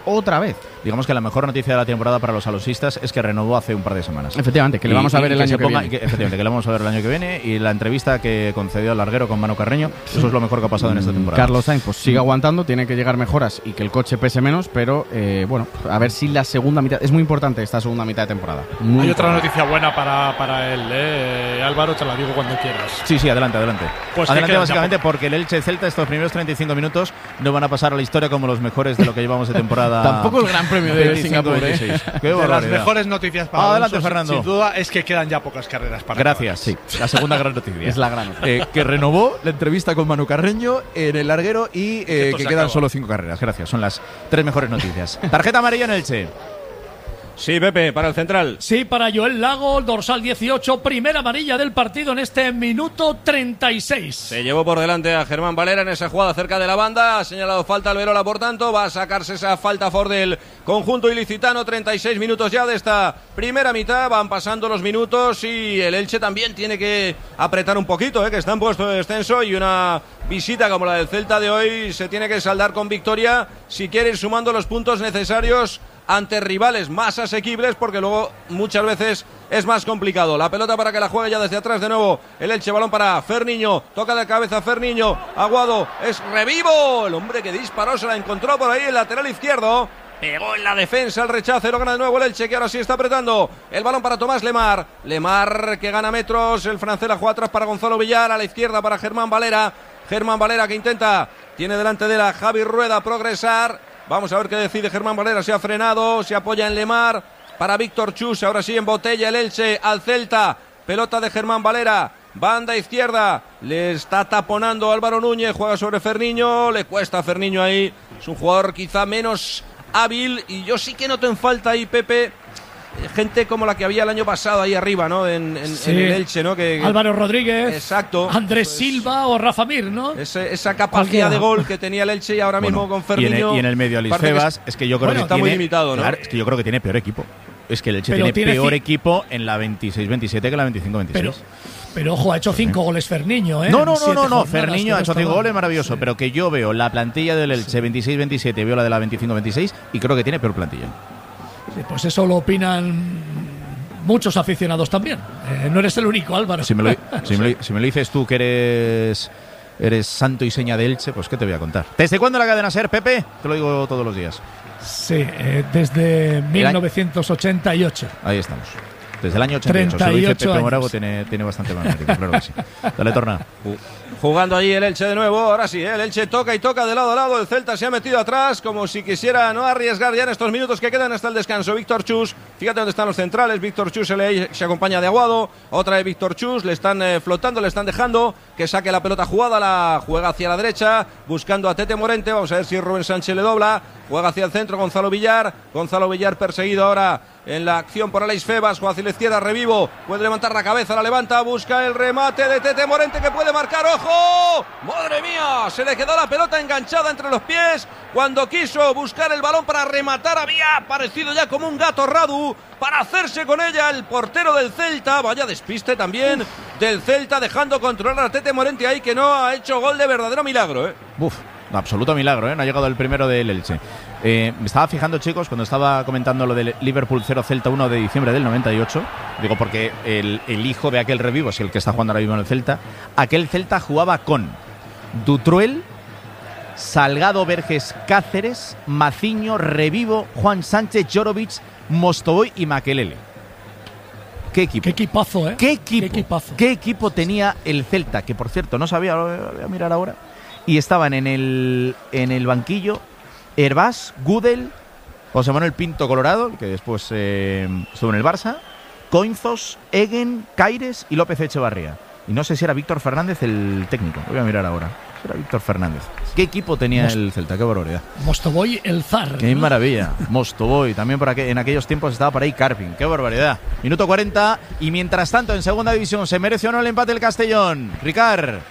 Speaker 4: otra vez.
Speaker 2: Digamos que la mejor noticia de la temporada para los alosistas es que renovó hace un par de semanas.
Speaker 4: Efectivamente, que le vamos
Speaker 2: y,
Speaker 4: a ver el año que,
Speaker 2: ponga,
Speaker 4: viene.
Speaker 2: Que, efectivamente, que le vamos a ver el año que viene. Y la entrevista que concedió al larguero con Manu Carreño, eso es lo mejor que ha pasado en esta temporada.
Speaker 4: Carlos Sainz pues sigue aguantando, tiene que llegar mejoras y que el coche pese menos, pero eh, bueno, a ver si la segunda mitad, es muy importante esta segunda mitad de temporada. Muy
Speaker 6: Hay otra
Speaker 4: importante.
Speaker 6: noticia buena para, para él, ¿eh? Álvaro, te la digo cuando quieras.
Speaker 2: Sí, sí, adelante, adelante.
Speaker 6: Pues
Speaker 2: adelante básicamente porque el Elche Celta estos primeros treinta y cinco minutos no van a pasar a la historia como los mejores de lo que llevamos de temporada.
Speaker 4: Tampoco el Gran Premio de Singapur, ¿eh?
Speaker 2: Qué
Speaker 6: de las
Speaker 2: barbaridad.
Speaker 6: mejores noticias para
Speaker 2: Adelante,
Speaker 6: Alonso,
Speaker 2: Fernando.
Speaker 6: sin duda, es que quedan ya pocas carreras para
Speaker 2: Gracias, sí. La segunda gran noticia.
Speaker 4: Es la gran noticia.
Speaker 2: Eh, que renovó la entrevista con Manu Carreño en el larguero y eh, que quedan acaba. solo cinco carreras. Gracias, son las tres mejores noticias. Tarjeta amarilla en Elche.
Speaker 1: Sí, Pepe, para el central.
Speaker 3: Sí, para Joel Lago, dorsal dieciocho, primera amarilla del partido en este minuto treinta y seis.
Speaker 1: Se llevó por delante a Germán Valera en esa jugada cerca de la banda, ha señalado falta Alberola, por tanto, va a sacarse esa falta a favor del conjunto ilicitano. Treinta y seis minutos ya de esta primera mitad, van pasando los minutos y el Elche también tiene que apretar un poquito, ¿eh? Que está en puesto de descenso y una visita como la del Celta de hoy se tiene que saldar con victoria si quiere ir sumando los puntos necesarios ante rivales más asequibles, porque luego muchas veces es más complicado. La pelota para que la juegue ya desde atrás de nuevo el Elche, balón para Ferniño, toca de cabeza Ferniño, Aguado, es Revivo, el hombre que disparó se la encontró por ahí el lateral izquierdo, pegó en la defensa el rechazo, lo gana de nuevo el Elche, que ahora sí está apretando el balón para Tomás Lemar, Lemar que gana metros, el francés la juega atrás para Gonzalo Villar, a la izquierda para Germán Valera, Germán Valera que intenta, tiene delante de la Javi Rueda progresar. Vamos a ver qué decide Germán Valera, se ha frenado, se apoya en Lemar, para Víctor Chus, ahora sí en botella el Elche al Celta, pelota de Germán Valera, banda izquierda, le está taponando Álvaro Núñez, juega sobre Ferniño, le cuesta a Ferniño ahí, es un jugador quizá menos hábil y yo sí que noto en falta ahí, Pepe, gente como la que había el año pasado ahí arriba, ¿no? En, en,
Speaker 3: sí.
Speaker 1: en el Elche, ¿no? Que, que...
Speaker 3: Álvaro Rodríguez,
Speaker 1: exacto,
Speaker 3: Andrés
Speaker 1: pues,
Speaker 3: Silva o Rafa Mir, ¿no?
Speaker 1: Ese, esa capacidad de gol que tenía el Elche y ahora
Speaker 2: bueno,
Speaker 1: mismo con Ferniño.
Speaker 2: Y en el, y en el medio Alex Febas, es, es que yo creo
Speaker 1: bueno,
Speaker 2: que
Speaker 1: está
Speaker 2: tiene,
Speaker 1: muy limitado, ¿no?
Speaker 2: Claro, es que yo creo que tiene peor equipo. Es que el Elche
Speaker 3: pero
Speaker 2: tiene,
Speaker 3: tiene
Speaker 2: peor
Speaker 3: ci-
Speaker 2: equipo en la veintiséis veintisiete que la veinticinco veintiséis.
Speaker 3: Pero, pero ojo, ha hecho cinco sí. goles Ferniño, ¿eh?
Speaker 2: No, no, no,
Speaker 3: Siete
Speaker 2: no, no.
Speaker 3: jornadas,
Speaker 2: Ferniño ha hecho cinco goles, maravilloso.
Speaker 3: Sí.
Speaker 2: Pero que yo veo la plantilla del Elche veintiséis veintisiete, veo la de la veinticinco veintiséis y creo que tiene peor plantilla.
Speaker 3: Sí, pues eso lo opinan muchos aficionados también. Eh, no eres el único, Álvaro.
Speaker 2: Si me, lo, si, me lo, si me lo dices tú que eres eres santo y seña de Elche, pues ¿qué te voy a contar? ¿Desde cuándo la cadena SER, Pepe? Te lo digo todos los días.
Speaker 3: Sí, eh, desde mil novecientos ochenta y ocho.
Speaker 2: Ahí estamos. Desde el año ochenta y ocho. Se lo dice Pepe
Speaker 3: años.
Speaker 2: Morago, tiene, tiene bastante más mérito, claro que sí. Dale, Torna.
Speaker 1: Jugando allí el Elche de nuevo, ahora sí, ¿eh? El Elche toca y toca de lado a lado, el Celta se ha metido atrás como si quisiera no arriesgar ya en estos minutos que quedan hasta el descanso. Víctor Chus, fíjate dónde están los centrales, Víctor Chus se, le, se acompaña de Aguado, otra de Víctor Chus, le están eh, flotando, le están dejando que saque la pelota jugada, la juega hacia la derecha, buscando a Tete Morente, vamos a ver si Rubén Sánchez le dobla, juega hacia el centro Gonzalo Villar, Gonzalo Villar perseguido ahora en la acción por Alex Febas, juega hacia la izquierda, Revivo, puede levantar la cabeza, la levanta, busca el remate de Tete Morente que puede marcar, ¡ojo! ¡Madre mía! Se le quedó la pelota enganchada entre los pies cuando quiso buscar el balón para rematar, había aparecido ya como un gato Radu para hacerse con ella el portero del Celta, vaya despiste también del Celta, dejando controlar a Tete Morente ahí que no ha hecho gol de verdadero milagro, ¿eh?
Speaker 2: Uf, absoluto milagro, ¿eh? No ha llegado el primero del Elche. Eh, me estaba fijando, chicos, cuando estaba comentando lo del Liverpool cero Celta uno de diciembre del noventa y ocho, digo porque el, el hijo de aquel Revivo es el que está jugando ahora mismo en el Celta, aquel Celta jugaba con Dutruel, Salgado, Verges, Cáceres, Maciño, Revivo, Juan Sánchez, Jorovic, Mostovoy y Makelele. ¿Qué equipo?
Speaker 3: Qué equipazo, ¿eh?
Speaker 2: ¿Qué equipo?
Speaker 3: Qué equipazo.
Speaker 2: ¿Qué equipo tenía el Celta? Que por cierto, no sabía, lo voy a mirar ahora. Y estaban en el, en el banquillo Hervás, Gudel, José Manuel Pinto Colorado, que después eh, estuvo en el Barça, Coinzos, Egen, Caires y López Echevarría. Y no sé si era Víctor Fernández el técnico. Lo voy a mirar ahora. Era Víctor Fernández. ¿Qué equipo tenía Most- el Celta? Qué barbaridad.
Speaker 3: Mostovoy, el zar.
Speaker 2: Qué
Speaker 3: ¿no?
Speaker 2: maravilla. Mostovoy. También por aqu- en aquellos tiempos estaba por ahí Carpin. Qué barbaridad. Minuto cuarenta. Y mientras tanto, en segunda división, ¿se merece o no el empate el Castellón? Ricard.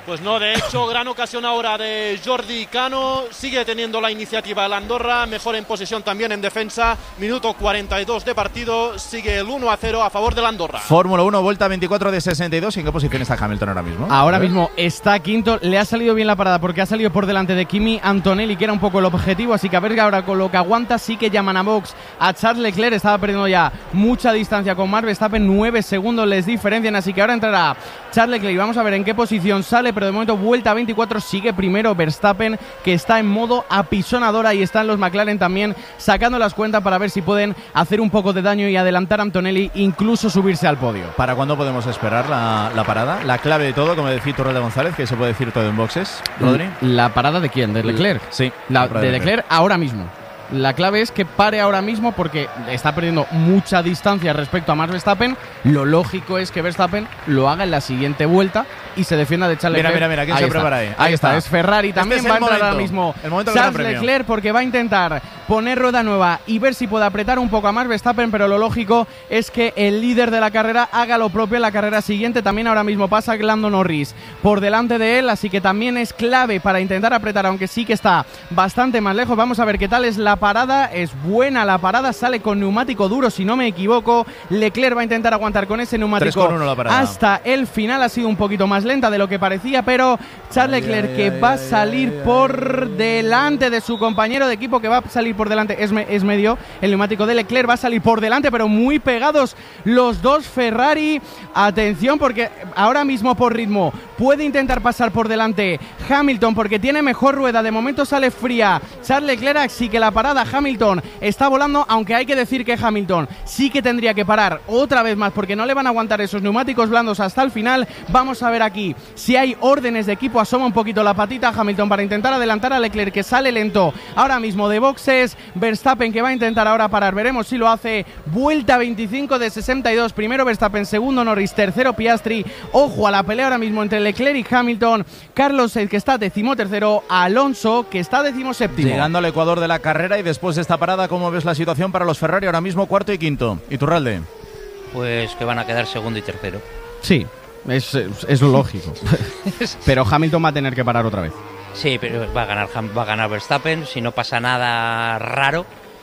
Speaker 8: Pues no, de hecho, gran ocasión ahora de Jordi Cano, sigue teniendo la iniciativa el Andorra, mejor en posesión también en defensa, minuto cuarenta y dos de partido, sigue el uno a cero a favor del Andorra.
Speaker 2: Fórmula uno, vuelta veinticuatro de sesenta y dos, ¿en qué posición está Hamilton ahora mismo?
Speaker 4: Ahora mismo está quinto, le ha salido bien la parada porque ha salido por delante de Kimi Antonelli, que era un poco el objetivo, así que a ver ahora con lo que aguanta, sí que llaman a box a Charles Leclerc, estaba perdiendo ya mucha distancia con Max Verstappen, nueve segundos les diferencian, así que ahora entrará Charles Leclerc, vamos a ver en qué posición sale, pero de momento vuelta veinticuatro, sigue primero Verstappen, que está en modo apisonadora, y están los McLaren también sacando las cuentas para ver si pueden hacer un poco de daño y adelantar a Antonelli, incluso subirse al podio.
Speaker 2: ¿Para cuándo podemos esperar la, la parada? La clave de todo, como decía Torres de González, que se puede decir todo en boxes. ¿Rodri?
Speaker 4: ¿La parada de quién? ¿De Leclerc?
Speaker 2: Sí.
Speaker 4: La, la de Leclerc ahora mismo. La clave es que pare ahora mismo porque está perdiendo mucha distancia respecto a Max Verstappen. Lo lógico es que Verstappen lo haga en la siguiente vuelta y se defienda de Charles Leclerc.
Speaker 2: Mira, mira, mira, ¿quién
Speaker 4: ahí
Speaker 2: se
Speaker 4: está.
Speaker 2: prepara ahí?
Speaker 4: Ahí,
Speaker 2: ahí
Speaker 4: está.
Speaker 2: está,
Speaker 4: es Ferrari también,
Speaker 2: este
Speaker 4: va a
Speaker 2: es
Speaker 4: entrar
Speaker 2: momento,
Speaker 4: ahora mismo
Speaker 2: el momento del
Speaker 4: Charles
Speaker 2: Gran Premio.
Speaker 4: Leclerc, porque va a intentar poner rueda nueva y ver si puede apretar un poco a Max Verstappen, pero lo lógico es que el líder de la carrera haga lo propio en la carrera siguiente. También ahora mismo pasa Lando Norris por delante de él, así que también es clave para intentar apretar, aunque sí que está bastante más lejos. Vamos a ver qué tal es la parada. Es buena la parada, sale con neumático duro si no me equivoco. Leclerc va a intentar aguantar con ese neumático
Speaker 2: tres con uno la parada.
Speaker 4: Hasta el final. Ha sido un poquito más lenta de lo que parecía, pero Charles Leclerc, que va a salir por delante de su compañero de equipo, que va a salir por delante, es, me, es medio el neumático de Leclerc, va a salir por delante, pero muy pegados los dos Ferrari. Atención, porque ahora mismo por ritmo puede intentar pasar por delante Hamilton, porque tiene mejor rueda, de momento sale fría Charles Leclerc, así que la parada Hamilton está volando, aunque hay que decir que Hamilton sí que tendría que parar otra vez más, porque no le van a aguantar esos neumáticos blandos hasta el final. Vamos a ver aquí si hay órdenes de equipo, asoma un poquito la patita Hamilton para intentar adelantar a Leclerc, que sale lento ahora mismo de boxes. Verstappen, que va a intentar ahora parar, veremos si lo hace. Vuelta veinticinco de sesenta y dos, primero Verstappen, segundo Norris, tercero Piastri. Ojo a la pelea ahora mismo entre Leclerc y Hamilton. Carlos Sainz, que está decimotercero, Alonso, que está decimoséptimo.
Speaker 2: Llegando al Ecuador de la carrera, y después de esta parada, ¿cómo ves la situación para los Ferrari ahora mismo, cuarto y quinto? ¿Iturralde?
Speaker 5: Pues que van a quedar segundo y tercero.
Speaker 4: Sí, es, es, es lo lógico. Pero Hamilton va a tener que parar otra vez.
Speaker 5: Sí, pero va a ganar, va a ganar Verstappen si no pasa nada raro.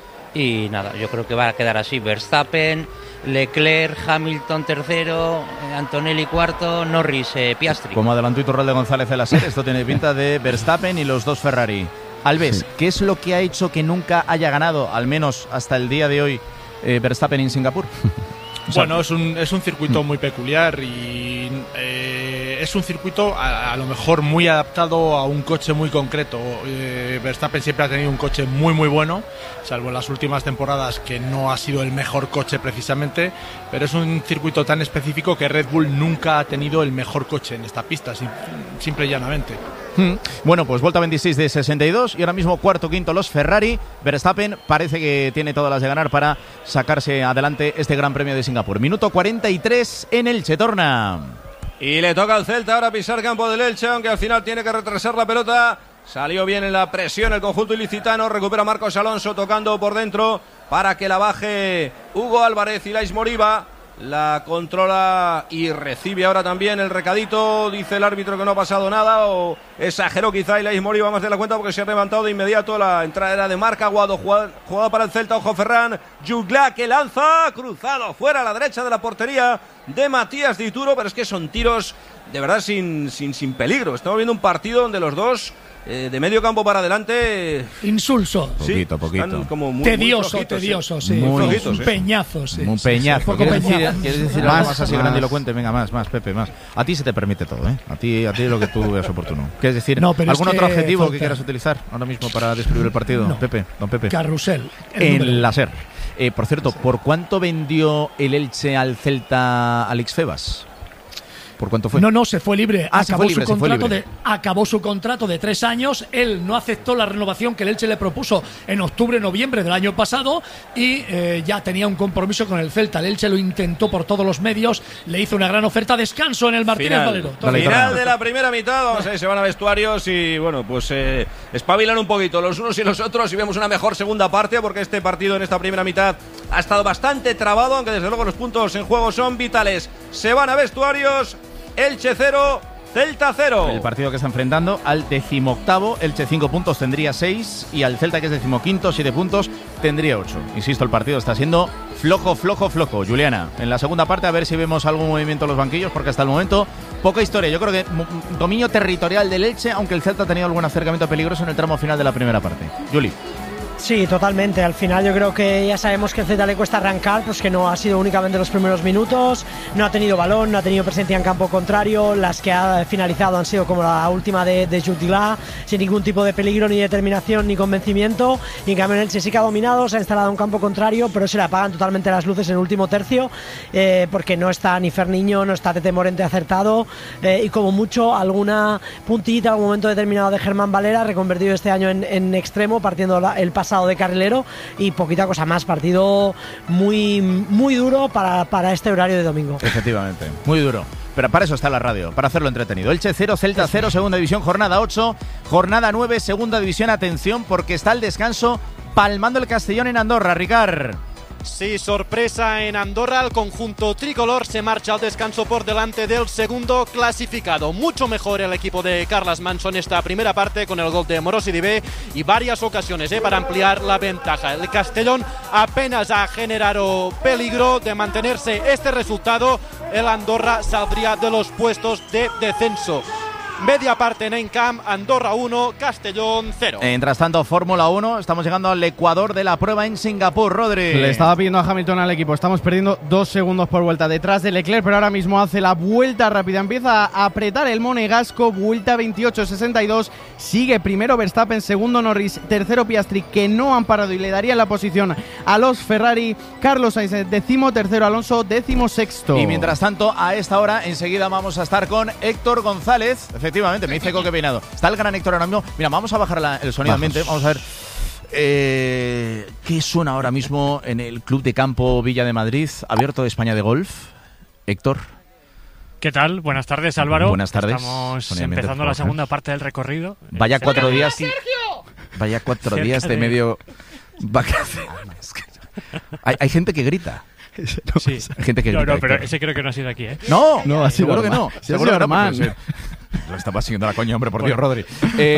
Speaker 5: Y nada, yo creo que va a quedar así: Verstappen, Leclerc, Hamilton tercero, Antonelli cuarto, Norris, eh, Piastri.
Speaker 2: Como adelantó Iturralde González en la serie, esto tiene pinta de Verstappen y los dos Ferrari. Alves, sí. ¿Qué es lo que ha hecho que nunca haya ganado, al menos hasta el día de hoy, eh, Verstappen en Singapur?
Speaker 6: Bueno, es un, es un circuito muy peculiar y eh, es un circuito a, a lo mejor muy adaptado a un coche muy concreto. Eh, Verstappen siempre ha tenido un coche muy muy bueno, salvo en las últimas temporadas, que no ha sido el mejor coche precisamente, pero es un circuito tan específico que Red Bull nunca ha tenido el mejor coche en esta pista, sim, simple y llanamente.
Speaker 2: Hmm. Bueno, pues vuelta veintiséis de sesenta y dos y ahora mismo cuarto, quinto los Ferrari. Verstappen parece que tiene todas las de ganar para sacarse adelante este Gran Premio de Singapur. Minuto cuarenta y tres en Elche, torna.
Speaker 1: Y le toca al Celta ahora pisar campo del Elche, aunque al final tiene que retrasar la pelota. Salió bien en la presión el conjunto ilicitano. Recupera Marcos Alonso tocando por dentro para que la baje Hugo Álvarez. y Ilais Moriba la controla y recibe ahora también el recadito. Dice el árbitro que no ha pasado nada, o exageró quizá Ilais Moriba más de la cuenta, porque se ha levantado de inmediato. La entrada era de Marc Aguado, jugada, jugada para el Celta. Ojo Ferran, Jugla, que lanza, cruzado fuera a la derecha de la portería de Matías Dituro, pero es que son tiros de verdad sin, sin, sin peligro. Estamos viendo un partido donde los dos Eh, de medio campo para adelante.
Speaker 3: Insulso.
Speaker 2: Poquito,
Speaker 1: sí,
Speaker 2: poquito.
Speaker 1: Como muy,
Speaker 3: tedioso,
Speaker 1: muy flojitos,
Speaker 3: tedioso, sí.
Speaker 2: Muy
Speaker 3: flojitos, un peñazo, sí.
Speaker 2: Un peñazo.
Speaker 3: Sí, sí,
Speaker 2: ¿Quieres,
Speaker 3: peñazo.
Speaker 2: decir, ¿Quieres decir
Speaker 4: más,
Speaker 2: algo más así
Speaker 4: más.
Speaker 2: grandilocuente? Venga, más, más, Pepe, más. A ti se te permite todo, ¿eh? A ti, a ti lo que tú veas oportuno. ¿Quieres decir
Speaker 3: no, pero
Speaker 2: algún
Speaker 3: es
Speaker 2: otro
Speaker 3: que
Speaker 2: adjetivo
Speaker 3: falta.
Speaker 2: que quieras utilizar ahora mismo para describir el partido?
Speaker 3: No.
Speaker 2: Pepe, don Pepe.
Speaker 3: Carrusel.
Speaker 2: En la SER. Eh, por cierto, ¿por cuánto vendió el Elche al Celta Alex Febas? ¿Por cuánto fue?
Speaker 3: No, no, se fue libre.
Speaker 2: Ah,
Speaker 3: acabó,
Speaker 2: se fue libre,
Speaker 3: su
Speaker 2: se fue
Speaker 3: contrato
Speaker 2: libre.
Speaker 3: de, acabó su contrato de tres años. Él no aceptó la renovación que el Elche le propuso en octubre, noviembre del año pasado, y eh, ya tenía un compromiso con el Celta. El Elche lo intentó por todos los medios, le hizo una gran oferta. Descanso en el Martínez
Speaker 1: Final,
Speaker 3: Valero.
Speaker 2: Dale,
Speaker 1: final de la primera mitad. Vamos a ver, se van a vestuarios y bueno, pues eh, espabilan un poquito los unos y los otros y vemos una mejor segunda parte, porque este partido en esta primera mitad ha estado bastante trabado, aunque desde luego los puntos en juego son vitales. Se van a vestuarios. Elche cero, Celta cero.
Speaker 2: El partido que está enfrentando al decimoctavo, Elche cinco puntos tendría seis y al Celta, que es decimoquinto, siete puntos, tendría ocho. Insisto, el partido está siendo flojo, flojo, flojo. Juliana, en la segunda parte a ver si vemos algún movimiento en los banquillos, porque hasta el momento poca historia. Yo creo que dominio territorial del Elche, aunque el Celta ha tenido algún acercamiento peligroso en el tramo final de la primera parte. Juli.
Speaker 7: Sí, totalmente. Al final yo creo que ya sabemos que el Celta le cuesta arrancar, pues que no ha sido únicamente los primeros minutos, no ha tenido balón, no ha tenido presencia en campo contrario, las que ha finalizado han sido como la última de, de Jutilá, sin ningún tipo de peligro, ni determinación, ni convencimiento, y en cambio el Elche sí que ha dominado, se ha instalado en campo contrario, pero se le apagan totalmente las luces en el último tercio, eh, porque no está ni Ferniño, no está Tete Morente acertado, eh, y como mucho alguna puntillita, algún momento determinado de Germán Valera, reconvertido este año en, en extremo, partiendo la, el pasado de carrilero, y poquita cosa más. Partido muy muy duro para, para este horario de domingo.
Speaker 2: Efectivamente, muy duro. Pero para eso está la radio, para hacerlo entretenido. Elche cero, Celta cero, segunda división, jornada ocho, jornada nueve, segunda división. Atención, porque está el descanso palmando el Castellón en Andorra, Ricard.
Speaker 8: Sí, sorpresa en Andorra, el conjunto tricolor se marcha al descanso por delante del segundo clasificado. Mucho mejor el equipo de Carles Manso esta primera parte, con el gol de Morosi Dibé y varias ocasiones eh, para ampliar la ventaja. El Castellón apenas ha generado peligro de mantenerse este resultado. El Andorra saldría de los puestos de descenso. Media parte en Encamp, Andorra uno, Castellón cero.
Speaker 2: Mientras tanto, Fórmula uno, estamos llegando al Ecuador de la prueba en Singapur, Rodri.
Speaker 4: Le estaba pidiendo a Hamilton al equipo, estamos perdiendo dos segundos por vuelta detrás de Leclerc, pero ahora mismo hace la vuelta rápida, empieza a apretar el monegasco, vuelta veintiocho sesenta y dos, sigue primero Verstappen, segundo Norris, tercero Piastri, que no han parado y le darían la posición a los Ferrari, Carlos Sainz décimo, tercero Alonso, décimo sexto.
Speaker 2: Y mientras tanto, a esta hora, enseguida vamos a estar con Héctor González. Efectivamente, me dice Coque Peinado. Está el gran Héctor ahora mismo. Mira, vamos a bajar la, el sonido ambiente. Vamos a ver eh, qué suena ahora mismo en el Club de Campo Villa de Madrid, abierto de España de golf. Héctor.
Speaker 11: ¿Qué tal? Buenas tardes, Álvaro.
Speaker 2: Buenas tardes.
Speaker 11: Estamos empezando la segunda parte del recorrido.
Speaker 2: Vaya cuatro días. Vaya cuatro días de medio vacaciones. Hay, hay gente que grita.
Speaker 11: No, sí.
Speaker 2: Hay gente que
Speaker 11: no,
Speaker 2: grita,
Speaker 11: no, pero
Speaker 2: Héctor.
Speaker 11: ese creo que no ha sido aquí, ¿eh?
Speaker 2: No,
Speaker 4: no, ha sido
Speaker 2: seguro que no. Seguro que no.
Speaker 4: Armán.
Speaker 2: Lo estaba siguiendo la coña, hombre, por Dios, Rodri.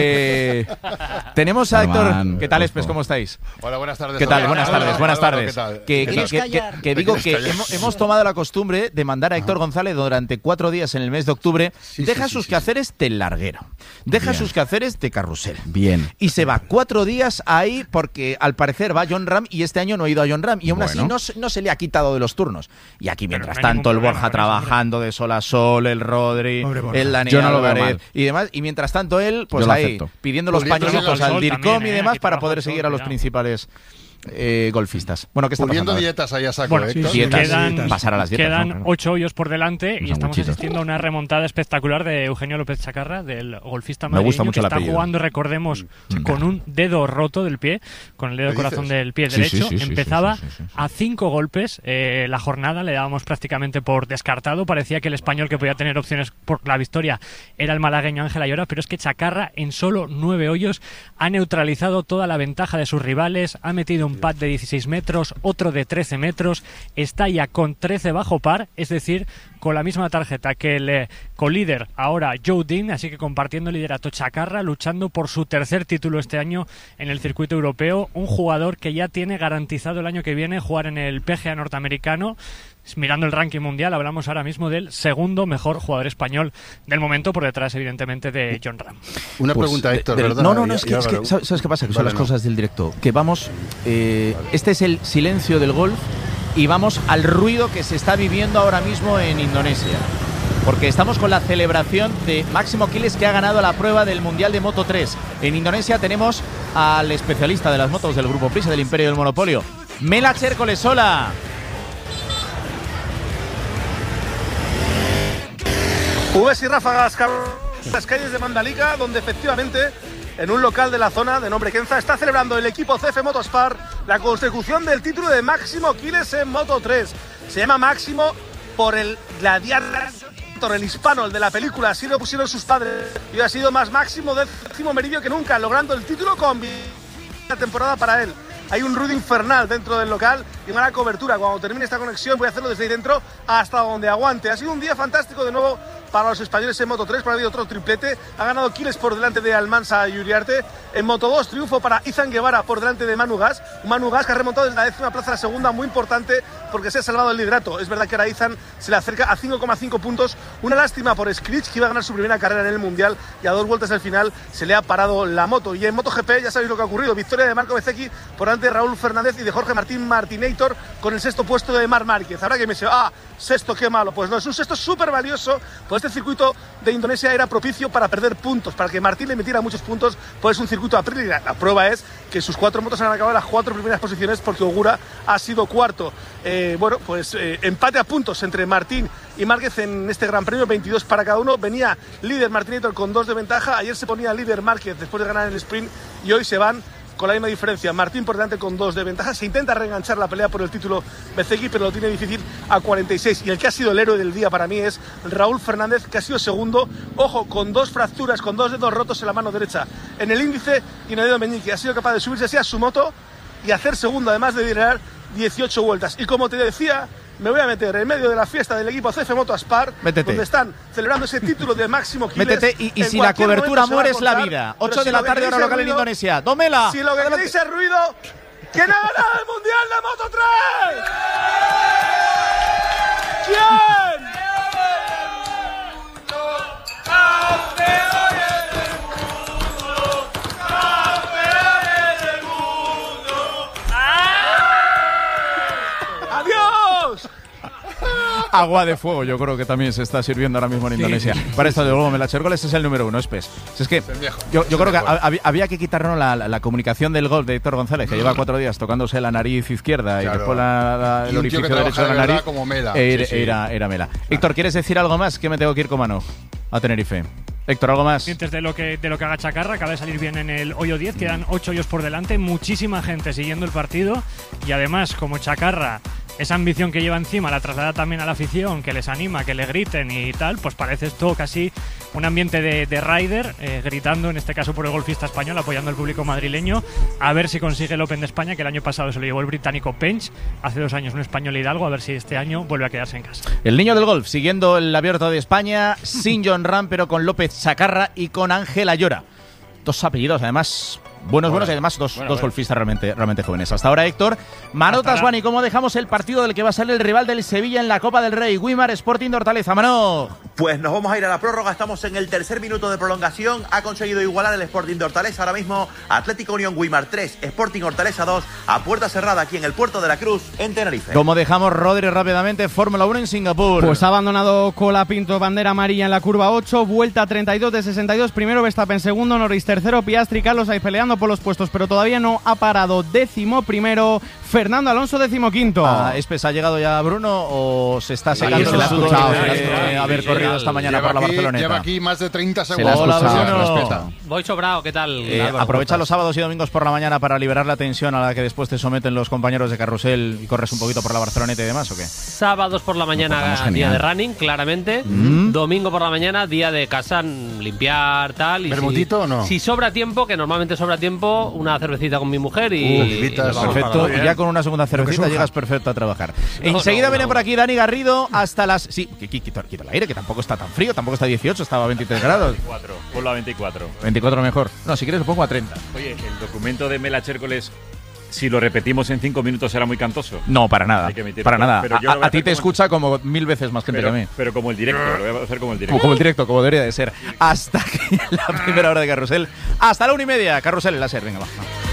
Speaker 2: Eh, tenemos a Héctor.
Speaker 4: Armán,
Speaker 2: ¿Qué tal, Espes? ¿Cómo estáis?
Speaker 12: Hola, buenas tardes.
Speaker 2: ¿Qué tal? Buenas tardes, buenas tardes. Que, que, que, que, que digo que hemos, hemos tomado la costumbre de mandar a Héctor González durante cuatro días en el mes de octubre. Sí, deja sí, sus sí, quehaceres sí. del larguero. Deja Bien. sus quehaceres de carrusel.
Speaker 4: Bien.
Speaker 2: Y se va cuatro días ahí porque al parecer va John Ram y este año no ha ido a John Ram. Y aún
Speaker 4: bueno.
Speaker 2: así no, no se le ha quitado de los turnos. Y aquí, mientras tanto, el Borja trabajando de sol a sol, el Rodri, el Daniel
Speaker 4: no
Speaker 2: Álvarez y demás. Y mientras tanto él, pues ahí,
Speaker 4: acepto.
Speaker 2: pidiendo los pañuelitos al DIRCOM y demás para poder seguir a los principales eh, golfistas. Bueno, ¿qué está
Speaker 12: Pudiendo
Speaker 2: pasando?
Speaker 12: dietas ahí a saco,
Speaker 11: bueno,
Speaker 12: Héctor.
Speaker 11: sí,
Speaker 2: dietas,
Speaker 11: quedan,
Speaker 2: pasar a las dietas.
Speaker 11: Quedan
Speaker 2: ¿no? Claro.
Speaker 11: ocho hoyos por delante y
Speaker 2: Unos
Speaker 11: estamos
Speaker 2: muchitos.
Speaker 11: asistiendo a una remontada espectacular de Eugenio López Chacarra, del golfista
Speaker 2: Me gusta
Speaker 11: madrileño,
Speaker 2: mucho
Speaker 11: que
Speaker 2: el
Speaker 11: está
Speaker 2: apellido.
Speaker 11: jugando, recordemos,
Speaker 2: Mm.
Speaker 11: con un dedo roto del pie, con el dedo
Speaker 12: ¿Qué
Speaker 11: corazón
Speaker 12: dices?
Speaker 11: del pie
Speaker 2: Sí,
Speaker 11: derecho.
Speaker 2: sí, sí, sí,
Speaker 11: Empezaba
Speaker 2: sí, sí, sí, sí.
Speaker 11: a cinco golpes eh, la jornada, le dábamos prácticamente por descartado. Parecía que el español que podía tener opciones por la victoria era el malagueño Ángel Ayora, pero es que Chacarra en solo nueve hoyos ha neutralizado toda la ventaja de sus rivales, ha metido un pad de dieciséis metros, otro de trece metros, está ya con trece bajo par, es decir, con la misma tarjeta que el eh, colíder ahora Joe Dean, así que compartiendo liderato Chacarra, luchando por su tercer título este año en el circuito europeo, un jugador que ya tiene garantizado el año que viene jugar en el P G A norteamericano. Mirando el ranking mundial, hablamos ahora mismo del segundo mejor jugador español del momento, por detrás evidentemente de John Ram.
Speaker 12: Una
Speaker 2: Pues,
Speaker 12: pregunta, Héctor,
Speaker 2: de- de-
Speaker 12: ¿verdad?
Speaker 2: No, no, no,
Speaker 12: Y-
Speaker 2: es
Speaker 12: y
Speaker 2: que, es que
Speaker 12: Álvaro.
Speaker 2: ¿sabes, sabes qué pasa? Que son
Speaker 12: Vale,
Speaker 2: las
Speaker 12: no.
Speaker 2: cosas del directo. Que vamos, eh, este es el silencio del golf y vamos al ruido que se está viviendo ahora mismo en Indonesia. Porque estamos con la celebración de Máximo Quiles, que ha ganado la prueba del Mundial de Moto tres. En Indonesia tenemos al especialista de las motos del Grupo Prisa, del Imperio del Monopolio, Melacher Colesola.
Speaker 13: Ubes y ráfagas, las calles de Mandalika, donde efectivamente en un local de la zona de nombre Kenza está celebrando el equipo C F Motosport la consecución del título de Máximo Quiles en Moto tres. Se llama Máximo por el gladiator, el hispano, el de la película, así lo pusieron sus padres, y ha sido más máximo décimo meridio que nunca, logrando el título con la temporada para él. Hay un ruido infernal dentro del local y una cobertura. Cuando termine esta conexión voy a hacerlo desde ahí dentro hasta donde aguante. Ha sido un día fantástico de nuevo para los españoles en Moto tres, pero ha habido otro triplete. Ha ganado Quiles por delante de Almansa y Uriarte. En Moto dos, triunfo para Izan Guevara por delante de Manu Gas. Manu Gas que ha remontado desde la décima plaza a la segunda, muy importante porque se ha salvado el liderato. Es verdad que ahora Izan se le acerca a cinco coma cinco puntos. Una lástima por Scritch, que iba a ganar su primera carrera en el Mundial y a dos vueltas del final se le ha parado la moto. Y en MotoGP ya sabéis lo que ha ocurrido. Victoria de Marco Bezzecchi por delante de Raúl Fernández y de Jorge Martín Martinator con el sexto puesto de Marc Márquez. Ahora que me dice, ah, sexto, qué malo. Pues no, es un sexto súper valioso, pues este circuito de Indonesia era propicio para perder puntos, para que Martín le metiera muchos puntos, pues es un circuito Aprilia. La, la prueba es que sus cuatro motos han acabado en las cuatro primeras posiciones porque Ogura ha sido cuarto. Eh, bueno, pues eh, empate a puntos entre Martín y Márquez en este Gran Premio, veintidós para cada uno. Venía líder Martinator con dos de ventaja, ayer se ponía líder Márquez después de ganar el sprint y hoy se van con la misma diferencia. Martín por delante con dos de ventaja. Se intenta reenganchar la pelea por el título Bezzecchi, pero lo tiene difícil a cuarenta y seis. Y el que ha sido el héroe del día para mí es Raúl Fernández, que ha sido segundo. Ojo, con dos fracturas, con dos dedos rotos en la mano derecha, en el índice y en el dedo meñique. Ha sido capaz de subirse así a su moto y hacer segundo, además de liderar dieciocho vueltas. Y como te decía, me voy a meter en medio de la fiesta del equipo C F Motosport, donde están celebrando ese título de máximo Quiles.
Speaker 2: Métete y, y si la cobertura muere es la vida. ocho de la tarde, hora local en Indonesia. ¡Domela!
Speaker 13: Si lo que queréis es ruido, ¿quién ha ganado el Mundial de Moto tres? ¿Quién?
Speaker 2: Agua de fuego, yo creo que también se está sirviendo ahora mismo en Indonesia. Sí, sí, Para esto de luego, Melachércoles es el número uno, es pes. Si es que yo, yo creo que había, había que quitarnos la, la, la comunicación del golf de Héctor González, que lleva cuatro días tocándose la nariz izquierda claro. y después la, la, el orificio derecho de la nariz.
Speaker 12: Como Mela.
Speaker 2: Era,
Speaker 12: sí, sí.
Speaker 2: era, era Mela. Ah. Héctor, ¿quieres decir algo más? Que me tengo que ir con mano a Tenerife. Héctor, ¿algo más?
Speaker 11: Antes de lo que de lo que haga Chacarra, acaba de salir bien en el hoyo diez, quedan ocho hoyos por delante, muchísima gente siguiendo el partido y además, como Chacarra, esa ambición que lleva encima la traslada también a la afición, que les anima, que le griten y tal, pues parece esto casi un ambiente de, de rider, eh, gritando, en este caso por el golfista español, apoyando al público madrileño, a ver si consigue el Open de España, que el año pasado se lo llevó el británico Pench, hace dos años un español Hidalgo, a ver si este año vuelve a quedarse en casa.
Speaker 2: El niño del golf, siguiendo el Abierto de España, sin John Ram, pero con López Chacarra y con Ángel Ayora. Dos apellidos, además... Buenos, buenos y además dos, bueno, dos bueno. golfistas realmente, realmente jóvenes. Hasta ahora, Héctor. Manotas, Juan, ¿y cómo dejamos el partido del que va a salir el rival del Sevilla en la Copa del Rey? Wimar Sporting de Hortaleza, Mano.
Speaker 14: Pues nos vamos a ir a la prórroga. Estamos en el tercer minuto de prolongación. Ha conseguido igualar el Sporting de Hortaleza. Ahora mismo, Atlético Unión Wimar tres, Sporting Hortaleza dos, a puerta cerrada aquí en el Puerto de la Cruz, en Tenerife.
Speaker 2: ¿Cómo dejamos, Rodri, rápidamente? Fórmula uno en Singapur.
Speaker 4: Pues ha abandonado Colapinto, bandera amarilla en la curva ocho, vuelta treinta y dos de sesenta y dos. Primero Verstappen, segundo Norris, tercero Piastri, Carlos ahí peleando por los puestos, pero todavía no ha parado. Décimo primero Fernando Alonso, décimo quinto.
Speaker 2: Ah, ¿Espes ha llegado ya Bruno o se está secando el sudor de haber corrido esta mañana
Speaker 12: lleva
Speaker 2: por la
Speaker 12: aquí,
Speaker 2: Barceloneta?
Speaker 12: Lleva aquí más de treinta segundos.
Speaker 2: Hola, Bruno.
Speaker 15: Voy sobrado, ¿qué tal?
Speaker 2: Eh,
Speaker 15: Álvaro,
Speaker 2: aprovecha los sábados y domingos por la mañana para liberar la tensión a la que después te someten los compañeros de carrusel y corres un poquito por la Barceloneta y demás, ¿o qué?
Speaker 15: Sábados por la mañana, no, día de running, claramente. Mm. Domingo por la mañana, día de casa, limpiar, tal. Y
Speaker 12: ¿Bermutito
Speaker 15: si,
Speaker 12: o no?
Speaker 15: Si sobra tiempo, que normalmente sobra tiempo, una cervecita con mi mujer y...
Speaker 12: Uh, y
Speaker 2: perfecto, y ya con una segunda cervecita llegas perfecto a trabajar. No, Enseguida no, viene no. por aquí Dani Garrido hasta las... Sí, quito, quito el aire, que tampoco está tan frío, tampoco está a dieciocho, estaba a veintitrés grados.
Speaker 16: veinticuatro, ponlo a veinticuatro.
Speaker 2: veinticuatro mejor. No, si quieres lo pongo a treinta.
Speaker 16: Oye, el documento de Melachércoles, si lo repetimos en cinco minutos, será muy cantoso.
Speaker 2: No, para nada. Para nada.
Speaker 16: Pero
Speaker 2: a, a ti te como escucha como mil veces más gente
Speaker 16: pero,
Speaker 2: que a mí.
Speaker 16: Pero como el directo, lo voy a hacer como el directo.
Speaker 2: Como, como el directo, como debería de ser. Hasta aquí la primera hora de Carrusel. Hasta la una y media. Carrusel, el láser, venga, va.